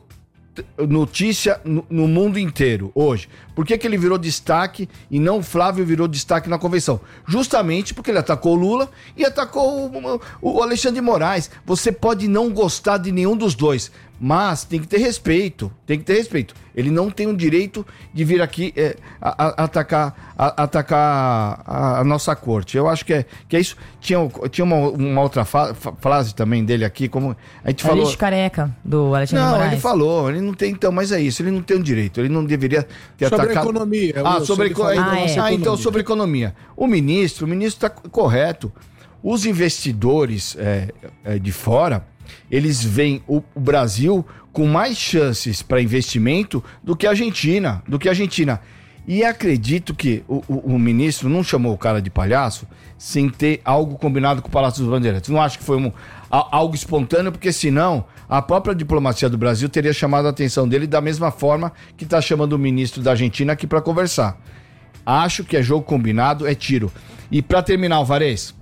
notícia no, no mundo inteiro hoje? Por que que ele virou destaque e não o Flávio virou destaque na convenção? Justamente porque ele atacou o Lula e atacou o, o Alexandre de Moraes. Você pode não gostar de nenhum dos dois, mas tem que ter respeito, tem que ter respeito. Ele não tem o direito de vir aqui é, a, a, atacar, a, atacar a, a nossa corte. Eu acho que é, que é isso. Tinha, tinha uma, uma outra fa, fa, frase também dele aqui, como a gente falou... Lixo careca, do Alexandre não, Moraes. Não, ele falou, ele não tem, então, mas é isso, ele não tem o direito, ele não deveria ter sobre atacado... Economia, ah, sobre economia. Ah, é. ah, então, sobre economia. O ministro, o ministro está correto. Os investidores é, é, de fora, eles veem o, o Brasil com mais chances para investimento do que a Argentina, do que a Argentina. E acredito que o, o, o ministro não chamou o cara de palhaço sem ter algo combinado com o Palácio dos Bandeirantes. Não acho que foi um, a, algo espontâneo, porque senão a própria diplomacia do Brasil teria chamado a atenção dele da mesma forma que está chamando o ministro da Argentina aqui para conversar. Acho que é jogo combinado, é tiro. E para terminar, Alvarez,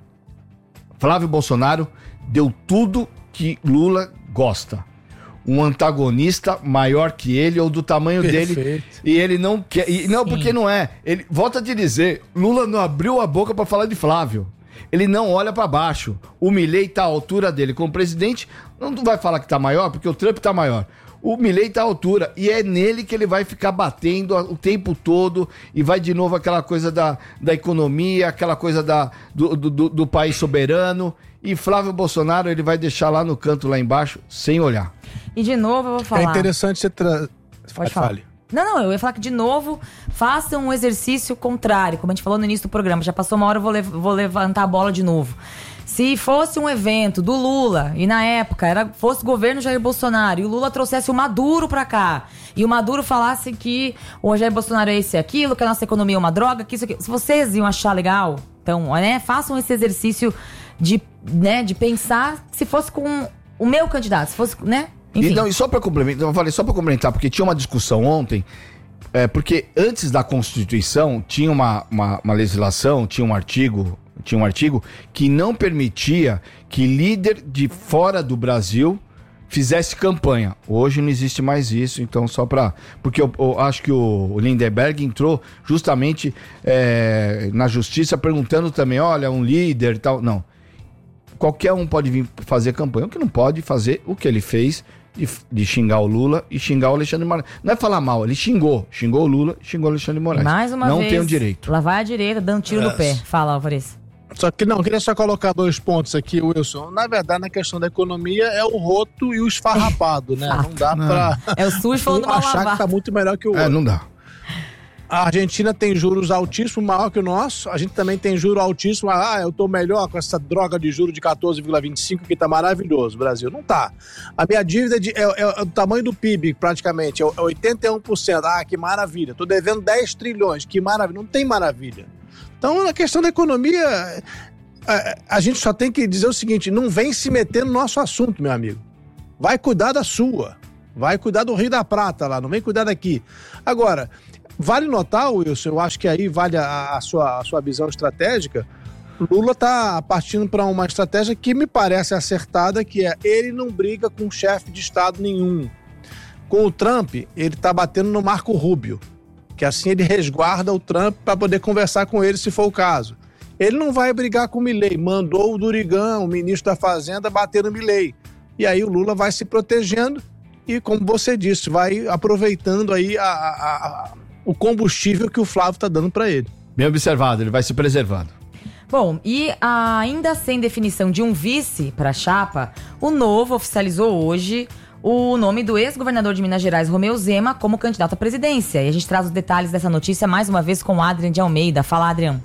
Flávio Bolsonaro deu tudo que Lula gosta. Um antagonista maior que ele ou do tamanho Perfeito. dele. E ele não quer. E, não, porque não é. Ele volta a te dizer: Lula não abriu a boca para falar de Flávio. Ele não olha para baixo. O Milei tá à altura dele como presidente. Não vai falar que tá maior, porque o Trump tá maior. O Milei tá à altura. E é nele que ele vai ficar batendo o tempo todo. E vai de novo aquela coisa da, da economia, aquela coisa da, do, do, do país soberano. E Flávio Bolsonaro, ele vai deixar lá no canto, lá embaixo, sem olhar. E de novo eu vou falar... É interessante você... Tra... Pode falar. Fale. Não, não, eu ia falar que de novo, façam um exercício contrário, como a gente falou no início do programa. Já passou uma hora, eu vou, lev- vou levantar a bola de novo. Se fosse um evento do Lula, e na época era, fosse o governo Jair Bolsonaro, e o Lula trouxesse o Maduro pra cá, e o Maduro falasse que o Jair Bolsonaro é esse e aquilo, que a nossa economia é uma droga, que isso aqui... Se vocês iam achar legal, então, né, façam esse exercício de né, de pensar se fosse com o meu candidato, se fosse, né? Enfim. E, não, e só para complementar, eu falei só para complementar, porque tinha uma discussão ontem, é, porque antes da Constituição tinha uma, uma, uma legislação, tinha um artigo, tinha um artigo que não permitia que líder de fora do Brasil fizesse campanha. Hoje não existe mais isso, então só para... Porque eu, eu acho que o Lindenberg entrou justamente é, na justiça perguntando também, olha, um líder e tal. Não. Qualquer um pode vir fazer campanha. O que não pode fazer o que ele fez de, de xingar o Lula e xingar o Alexandre de Moraes. Não é falar mal, ele xingou. Xingou o Lula e xingou o Alexandre de Moraes. Mais uma não vez, tem o direito. Lá vai a direita dando tiro É. no pé. Fala, Álvares. Só que não, queria só colocar dois pontos aqui, Wilson. Na verdade, na questão da economia, é o roto e o esfarrapado, né? Não dá Não. pra É o SUS falando um mal achar lavado. que tá muito melhor que o outro. É, não dá. A Argentina tem juros altíssimos, maior que o nosso. A gente também tem juro altíssimo. Ah, eu tô melhor com essa droga de juro de quatorze vírgula vinte e cinco que tá maravilhoso, Brasil. Não tá. A minha dívida é, de, é, é, é do tamanho do P I B, praticamente. É oitenta e um por cento. Ah, que maravilha. Tô devendo dez trilhões. Que maravilha. Não tem maravilha. Então, na questão da economia, a, a gente só tem que dizer o seguinte, não vem se meter no nosso assunto, meu amigo. Vai cuidar da sua. Vai cuidar do Rio da Prata lá, não vem cuidar daqui. Agora... Vale notar, Wilson, eu acho que aí vale a, a, sua, a sua visão estratégica. Lula está partindo para uma estratégia que me parece acertada, que é ele não briga com chefe de Estado nenhum. Com o Trump, ele está batendo no Marco Rubio, que assim ele resguarda o Trump para poder conversar com ele se for o caso. Ele não vai brigar com o Milei, mandou o Durigan, o ministro da Fazenda, bater no Milei. E aí o Lula vai se protegendo e, como você disse, vai aproveitando aí a... a, a o combustível que o Flávio está dando para ele. Bem observado, ele vai se preservando. Bom, e ainda sem definição de um vice para a chapa, o Novo oficializou hoje o nome do ex-governador de Minas Gerais, Romeu Zema, como candidato à presidência. E a gente traz os detalhes dessa notícia mais uma vez com o Adrian de Almeida. Fala, Adrian.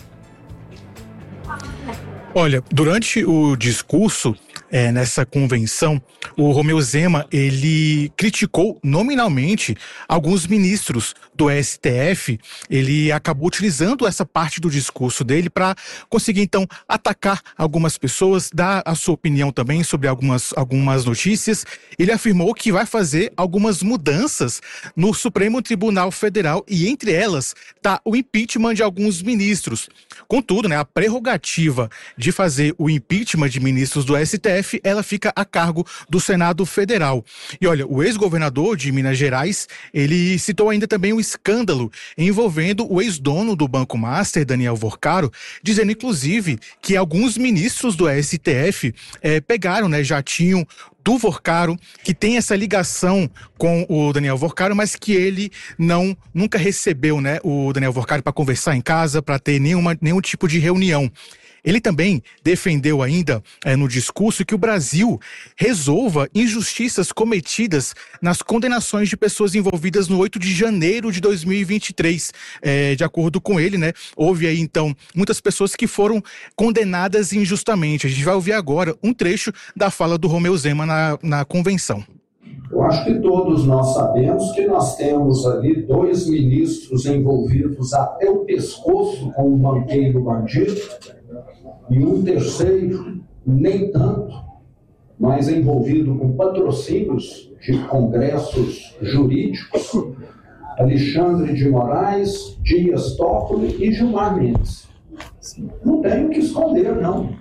Olha, durante o discurso é, nessa convenção, o Romeu Zema, ele criticou nominalmente alguns ministros do S T F. Ele acabou utilizando essa parte do discurso dele para conseguir, então, atacar algumas pessoas, dar a sua opinião também sobre algumas, algumas notícias. Ele afirmou que vai fazer algumas mudanças no Supremo Tribunal Federal e, entre elas, está o impeachment de alguns ministros. Contudo, né, a prerrogativa de fazer o impeachment de ministros do S T F, ela fica a cargo do Senado Federal. E olha, o ex-governador de Minas Gerais, ele citou ainda também o escândalo envolvendo o ex-dono do Banco Master, Daniel Vorcaro, dizendo inclusive que alguns ministros do S T F eh, pegaram, né, jatinho do Vorcaro, que tem essa ligação com o Daniel Vorcaro, mas que ele não nunca recebeu, né, o Daniel Vorcaro para conversar em casa, para ter nenhuma, nenhum tipo de reunião. Ele também defendeu ainda é, no discurso que o Brasil resolva injustiças cometidas nas condenações de pessoas envolvidas no oito de janeiro de dois mil e vinte e três. É, de acordo com ele, né, houve aí então muitas pessoas que foram condenadas injustamente. A gente vai ouvir agora um trecho da fala do Romeu Zema na, na convenção. Eu acho que todos nós sabemos que nós temos ali dois ministros envolvidos até o pescoço com o banqueiro bandido, e um terceiro, nem tanto, mas envolvido com patrocínios de congressos jurídicos, Alexandre de Moraes, Dias Toffoli e Gilmar Mendes. Não tenho o que esconder, não.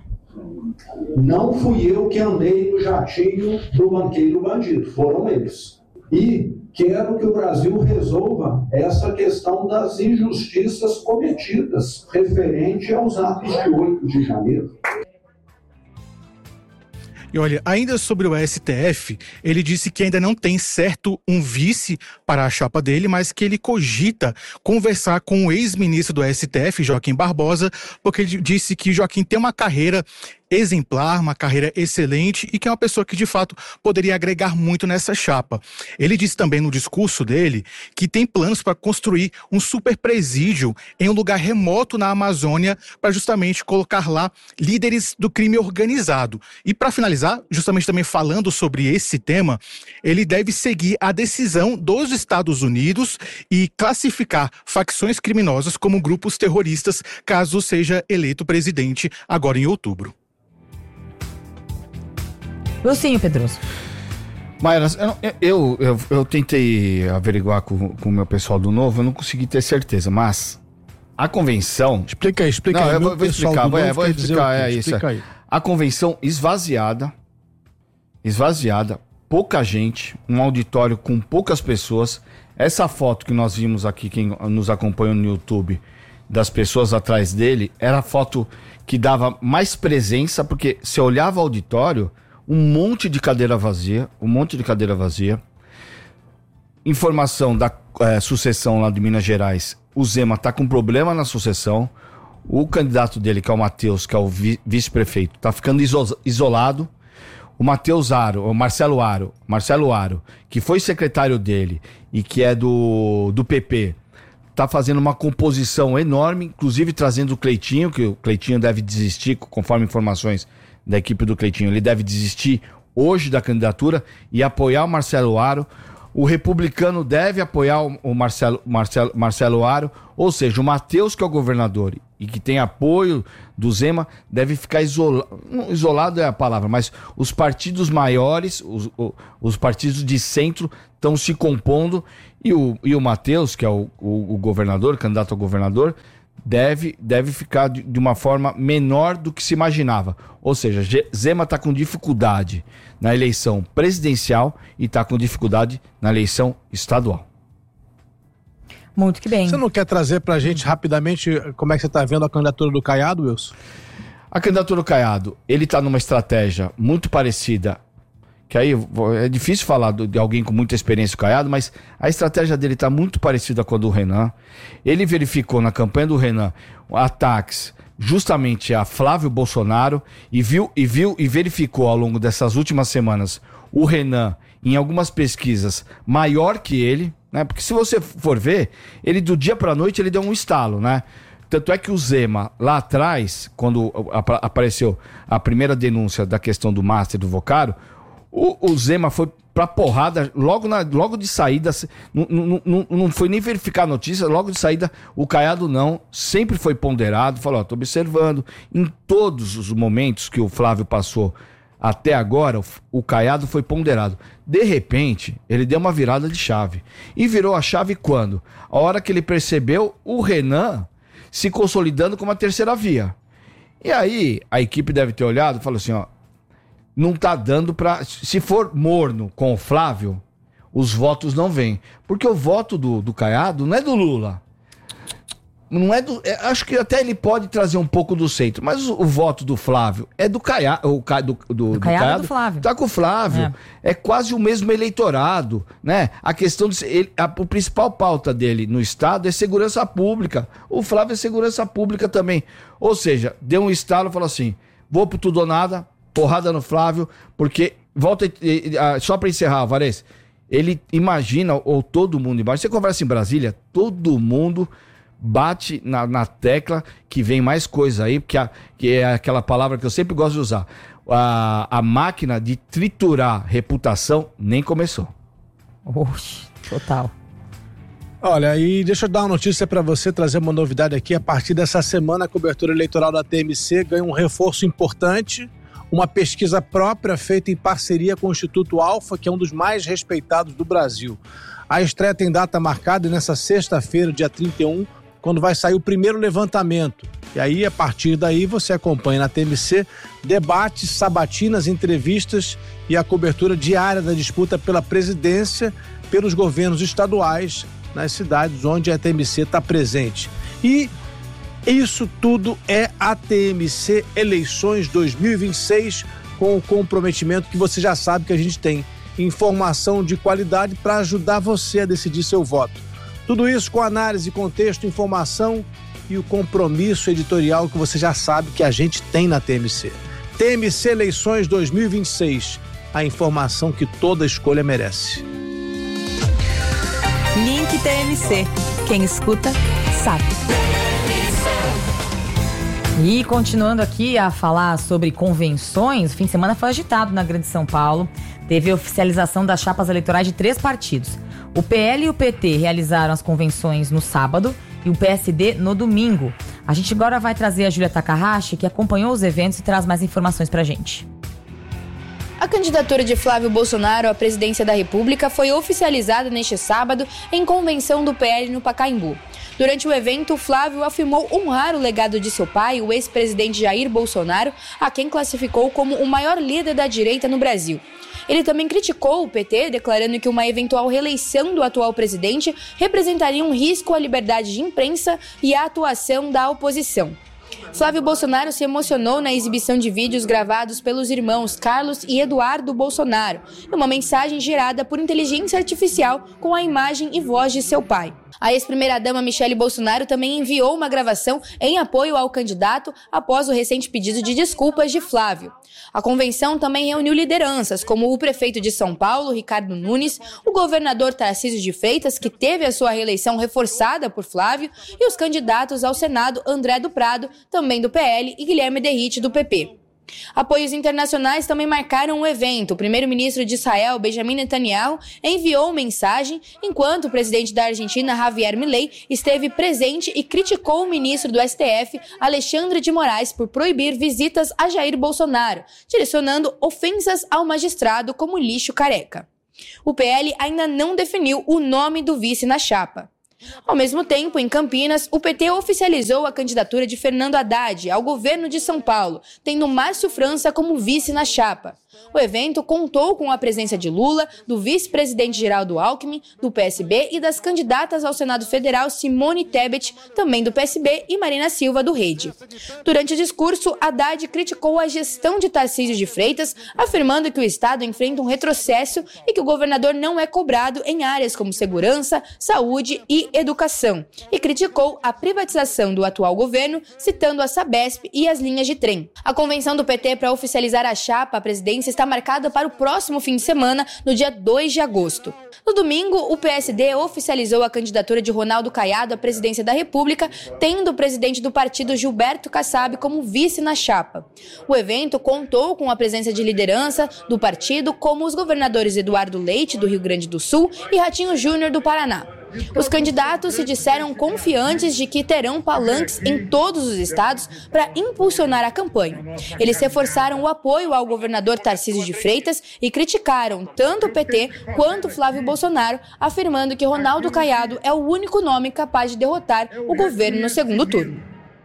Não fui eu que andei no jatinho do banqueiro bandido, foram eles. E quero que o Brasil resolva essa questão das injustiças cometidas referente aos atos de oito de janeiro. E olha, ainda sobre o S T F, ele disse que ainda não tem certo um vice para a chapa dele, mas que ele cogita conversar com o ex-ministro do S T F, Joaquim Barbosa, porque ele disse que Joaquim tem uma carreira exemplar, uma carreira excelente e que é uma pessoa que de fato poderia agregar muito nessa chapa. Ele disse também no discurso dele que tem planos para construir um super presídio em um lugar remoto na Amazônia para justamente colocar lá líderes do crime organizado. E para finalizar, justamente também falando sobre esse tema, ele deve seguir a decisão dos Estados Unidos e classificar facções criminosas como grupos terroristas caso seja eleito presidente agora em outubro. Wilsinho Pedroso. Mayra, eu, eu, eu, eu tentei averiguar com, com o meu pessoal do Novo, eu não consegui ter certeza, mas a convenção... Explica aí, explica não, aí. Eu vou, vou explicar, vou, é, vou explicar, é isso. Explica aí. A convenção esvaziada, esvaziada, pouca gente, um auditório com poucas pessoas. Essa foto que nós vimos aqui, quem nos acompanha no YouTube, das pessoas atrás dele, era a foto que dava mais presença, porque você olhava o auditório... Um monte de cadeira vazia, um monte de cadeira vazia. Informação da é, sucessão lá de Minas Gerais. O Zema tá com problema na sucessão. O candidato dele, que é o Matheus, que é o vi- vice-prefeito, tá ficando iso- isolado. O Matheus Aro, o Marcelo Aro, Marcelo Aro, que foi secretário dele e que é do, do P P, tá fazendo uma composição enorme, inclusive trazendo o Cleitinho, que o Cleitinho deve desistir, conforme informações da equipe do Cleitinho, ele deve desistir hoje da candidatura e apoiar o Marcelo Aro. O republicano deve apoiar o Marcelo, Marcelo, Marcelo Aro, ou seja, o Matheus, que é o governador e que tem apoio do Zema, deve ficar isolado. Isolado é a palavra, mas os partidos maiores, os, os partidos de centro, estão se compondo e o, e o Matheus, que é o, o, o governador, candidato ao governador, Deve, deve ficar de, de uma forma menor do que se imaginava. Ou seja, Zema está com dificuldade na eleição presidencial e está com dificuldade na eleição estadual. Muito que bem. Você não quer trazer pra gente rapidamente como é que você está vendo a candidatura do Caiado, Wilson? A candidatura do Caiado, ele está numa estratégia muito parecida, que aí é difícil falar de alguém com muita experiência, o Caiado, mas a estratégia dele está muito parecida com a do Renan. Ele verificou na campanha do Renan ataques justamente a Flávio Bolsonaro e viu, e viu e verificou ao longo dessas últimas semanas o Renan em algumas pesquisas maior que ele, né? Porque se você for ver, ele do dia para a noite ele deu um estalo, né? Tanto é que o Zema, lá atrás, quando apareceu a primeira denúncia da questão do Master do Vocaro, O, o Zema foi pra porrada logo, na, logo de saída, não, não, não, não foi nem verificar a notícia, logo de saída o Caiado não, sempre foi ponderado, falou, ó, tô observando, em todos os momentos que o Flávio passou até agora, o, o Caiado foi ponderado. De repente, ele deu uma virada de chave. E virou a chave quando? A hora que ele percebeu o Renan se consolidando como a terceira via. E aí, a equipe deve ter olhado e falou assim, ó, não tá dando pra... Se for morno com o Flávio, os votos não vêm. Porque o voto do, do Caiado não é do Lula. Não é do... É, acho que até ele pode trazer um pouco do centro. Mas o, o voto do Flávio é do Caiado. O, do, do, do, do Caiado, Caiado do Flávio. Tá com o Flávio. É, é quase o mesmo eleitorado, né? A questão de... Ele, a, a principal pauta dele no estado é segurança pública. O Flávio é segurança pública também. Ou seja, deu um estalo e falou assim, vou pro tudo ou nada... Porrada no Flávio, porque, volta, só para encerrar, Alvarez, ele imagina, ou todo mundo embaixo, você conversa em Brasília, todo mundo bate na, na tecla que vem mais coisa aí, porque a, que é aquela palavra que eu sempre gosto de usar, a, a máquina de triturar reputação nem começou. Oxe, total. Olha, e deixa eu dar uma notícia para você, trazer uma novidade aqui. A partir dessa semana, a cobertura eleitoral da T M C ganha um reforço importante. Uma pesquisa própria feita em parceria com o Instituto Alfa, que é um dos mais respeitados do Brasil. A estreia tem data marcada nessa sexta-feira, dia trinta e um, quando vai sair o primeiro levantamento. E aí, a partir daí, você acompanha na T M C debates, sabatinas, entrevistas e a cobertura diária da disputa pela presidência pelos governos estaduais nas cidades onde a T M C está presente. E isso tudo é a T M C Eleições dois mil e vinte e seis, com o comprometimento que você já sabe que a gente tem. Informação de qualidade para ajudar você a decidir seu voto. Tudo isso com análise, contexto, informação e o compromisso editorial que você já sabe que a gente tem na T M C. T M C Eleições dois mil e vinte e seis, a informação que toda escolha merece. Link T M C. Quem escuta, sabe. E continuando aqui a falar sobre convenções, o fim de semana foi agitado na Grande São Paulo. Teve oficialização das chapas eleitorais de três partidos. O P L e o P T realizaram as convenções no sábado e o P S D no domingo. A gente agora vai trazer a Júlia Takahashi, que acompanhou os eventos e traz mais informações pra gente. A candidatura de Flávio Bolsonaro à presidência da República foi oficializada neste sábado em convenção do P L no Pacaembu. Durante o evento, Flávio afirmou honrar o legado de seu pai, o ex-presidente Jair Bolsonaro, a quem classificou como o maior líder da direita no Brasil. Ele também criticou o P T, declarando que uma eventual reeleição do atual presidente representaria um risco à liberdade de imprensa e à atuação da oposição. Flávio Bolsonaro se emocionou na exibição de vídeos gravados pelos irmãos Carlos e Eduardo Bolsonaro, uma mensagem gerada por inteligência artificial com a imagem e voz de seu pai. A ex-primeira-dama Michele Bolsonaro também enviou uma gravação em apoio ao candidato após o recente pedido de desculpas de Flávio. A convenção também reuniu lideranças, como o prefeito de São Paulo, Ricardo Nunes, o governador Tarcísio de Freitas, que teve a sua reeleição reforçada por Flávio, e os candidatos ao Senado André do Prado, também do P L, e Guilherme Derrite, do P P. Apoios internacionais também marcaram o evento. O primeiro-ministro de Israel, Benjamin Netanyahu, enviou mensagem, enquanto o presidente da Argentina, Javier Milei, esteve presente e criticou o ministro do S T F, Alexandre de Moraes, por proibir visitas a Jair Bolsonaro, direcionando ofensas ao magistrado como lixo careca. O P L ainda não definiu o nome do vice na chapa. Ao mesmo tempo, em Campinas, o P T oficializou a candidatura de Fernando Haddad ao governo de São Paulo, tendo Márcio França como vice na chapa. O evento contou com a presença de Lula, do vice-presidente Geraldo Alckmin, do P S B e das candidatas ao Senado Federal Simone Tebet, também do P S B, e Marina Silva, do Rede. Durante o discurso, Haddad criticou a gestão de Tarcísio de Freitas, afirmando que o Estado enfrenta um retrocesso e que o governador não é cobrado em áreas como segurança, saúde e educação, e criticou a privatização do atual governo, citando a Sabesp e as linhas de trem. A convenção do P T para oficializar a chapa à presidência está marcada para o próximo fim de semana, no dia dois de agosto. No domingo, o P S D oficializou a candidatura de Ronaldo Caiado à presidência da República, tendo o presidente do partido Gilberto Kassab como vice na chapa. O evento contou com a presença de liderança do partido, como os governadores Eduardo Leite, do Rio Grande do Sul, e Ratinho Júnior, do Paraná. Os candidatos se disseram confiantes de que terão palanques em todos os estados para impulsionar a campanha. Eles reforçaram o apoio ao governador Tarcísio de Freitas e criticaram tanto o P T quanto Flávio Bolsonaro, afirmando que Ronaldo Caiado é o único nome capaz de derrotar o governo no segundo turno.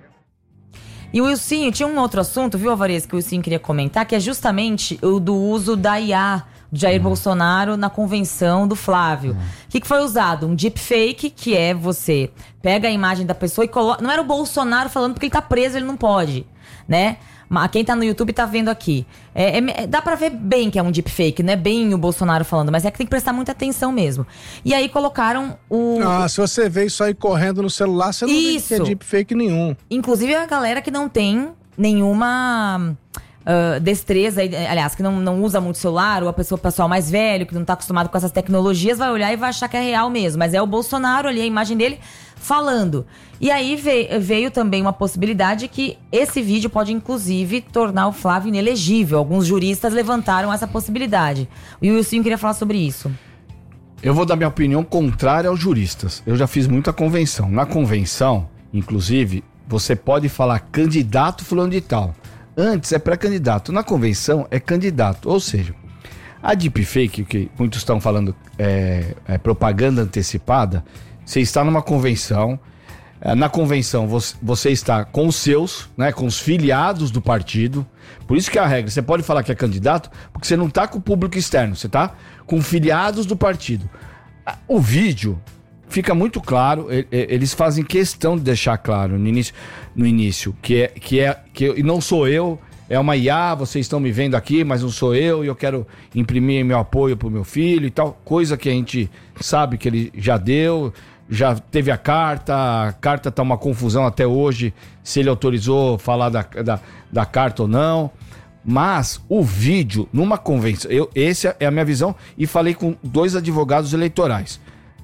E o Wilsinho, tinha um outro assunto, viu, Alvarez, que o Wilsinho queria comentar, que é justamente o do uso da I A de Jair uhum. Bolsonaro na convenção do Flávio. O uhum. que, que foi usado? Um deepfake, que é você pega a imagem da pessoa e coloca... Não era o Bolsonaro falando porque ele tá preso, ele não pode, né? Mas quem tá no YouTube tá vendo aqui. É, é, dá pra ver bem que é um deepfake, não é bem o Bolsonaro falando, mas é que tem que prestar muita atenção mesmo. E aí colocaram o... Ah, se você vê isso aí correndo no celular, você não isso. vê que é deepfake nenhum. Inclusive a galera que não tem nenhuma... Uh, destreza, aliás, que não, não usa muito celular, ou a pessoa pessoal mais velho, que não tá acostumado com essas tecnologias, vai olhar e vai achar que é real mesmo. Mas é o Bolsonaro ali, a imagem dele, falando. E aí veio, veio também uma possibilidade que esse vídeo pode, inclusive, tornar o Flávio inelegível. Alguns juristas levantaram essa possibilidade. E o Wilson queria falar sobre isso. Eu vou dar minha opinião contrária aos juristas. Eu já fiz muita convenção. Na convenção, inclusive, você pode falar candidato fulano de tal. Antes é pré-candidato, na convenção é candidato, ou seja, a deepfake, que muitos estão falando é, é propaganda antecipada, você está numa convenção, é, na convenção você, você está com os seus, né, com os filiados do partido, por isso que é a regra, você pode falar que é candidato, porque você não está com o público externo, você está com filiados do partido. O vídeo... Fica muito claro, eles fazem questão de deixar claro no início, no início que é que é que eu, e não sou eu, é uma I A, vocês estão me vendo aqui, mas não sou eu, e eu quero imprimir meu apoio pro meu filho e tal, coisa que a gente sabe que ele já deu, já teve a carta, a carta tá uma confusão até hoje, se ele autorizou falar da, da, da carta ou não. Mas o vídeo, numa convenção, eu, essa é a minha visão, e falei com dois advogados eleitorais.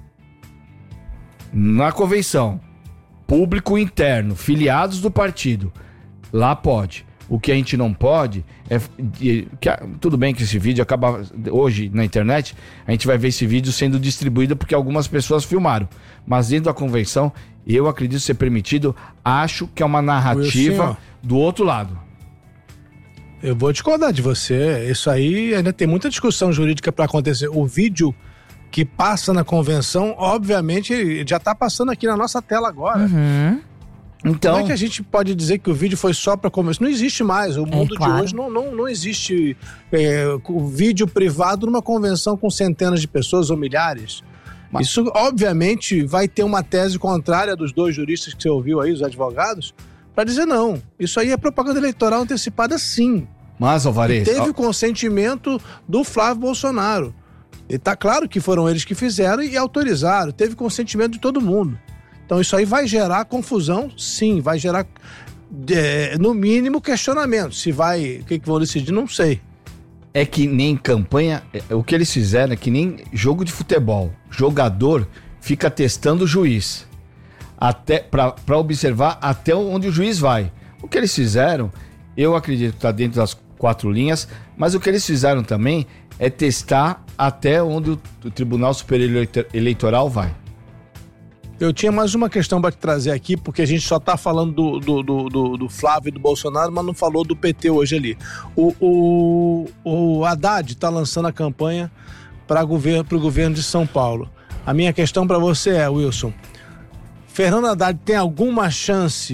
Na convenção, público interno, filiados do partido, lá pode. O que a gente não pode é... Que, tudo bem que esse vídeo acaba... Hoje, na internet, a gente vai ver esse vídeo sendo distribuído porque algumas pessoas filmaram. Mas dentro da convenção, eu acredito ser permitido. Acho que é uma narrativa do outro lado. Eu vou discordar de você. Isso aí ainda tem muita discussão jurídica para acontecer. O vídeo que passa na convenção, obviamente, já está passando aqui na nossa tela agora. Uhum. Então, como é que a gente pode dizer que o vídeo foi só para convenção? Não existe mais. O mundo é, claro. de hoje não, não, não existe é, o vídeo privado numa convenção com centenas de pessoas ou milhares. Mas isso, obviamente, vai ter uma tese contrária dos dois juristas que você ouviu aí, os advogados, para dizer não. Isso aí é propaganda eleitoral antecipada, sim. Mas, Alvarez... E teve o consentimento do Flávio Bolsonaro. E tá claro que foram eles que fizeram e autorizaram. Teve consentimento de todo mundo. Então isso aí vai gerar confusão, sim. Vai gerar, é, no mínimo, questionamento. Se vai... O que, que vão decidir, não sei. É que nem campanha... O que eles fizeram é que nem jogo de futebol. Jogador fica testando o juiz. Até para observar até onde o juiz vai. O que eles fizeram, eu acredito que está dentro das quatro linhas, mas o que eles fizeram também é testar até onde o, o Tribunal Superior Eleitoral vai. Eu tinha mais uma questão para te trazer aqui, porque a gente só está falando do, do, do, do, do Flávio e do Bolsonaro, mas não falou do P T hoje ali. O, o, o Haddad está lançando a campanha para governo, o governo de São Paulo. A minha questão para você é, Wilson, Fernando Haddad tem alguma chance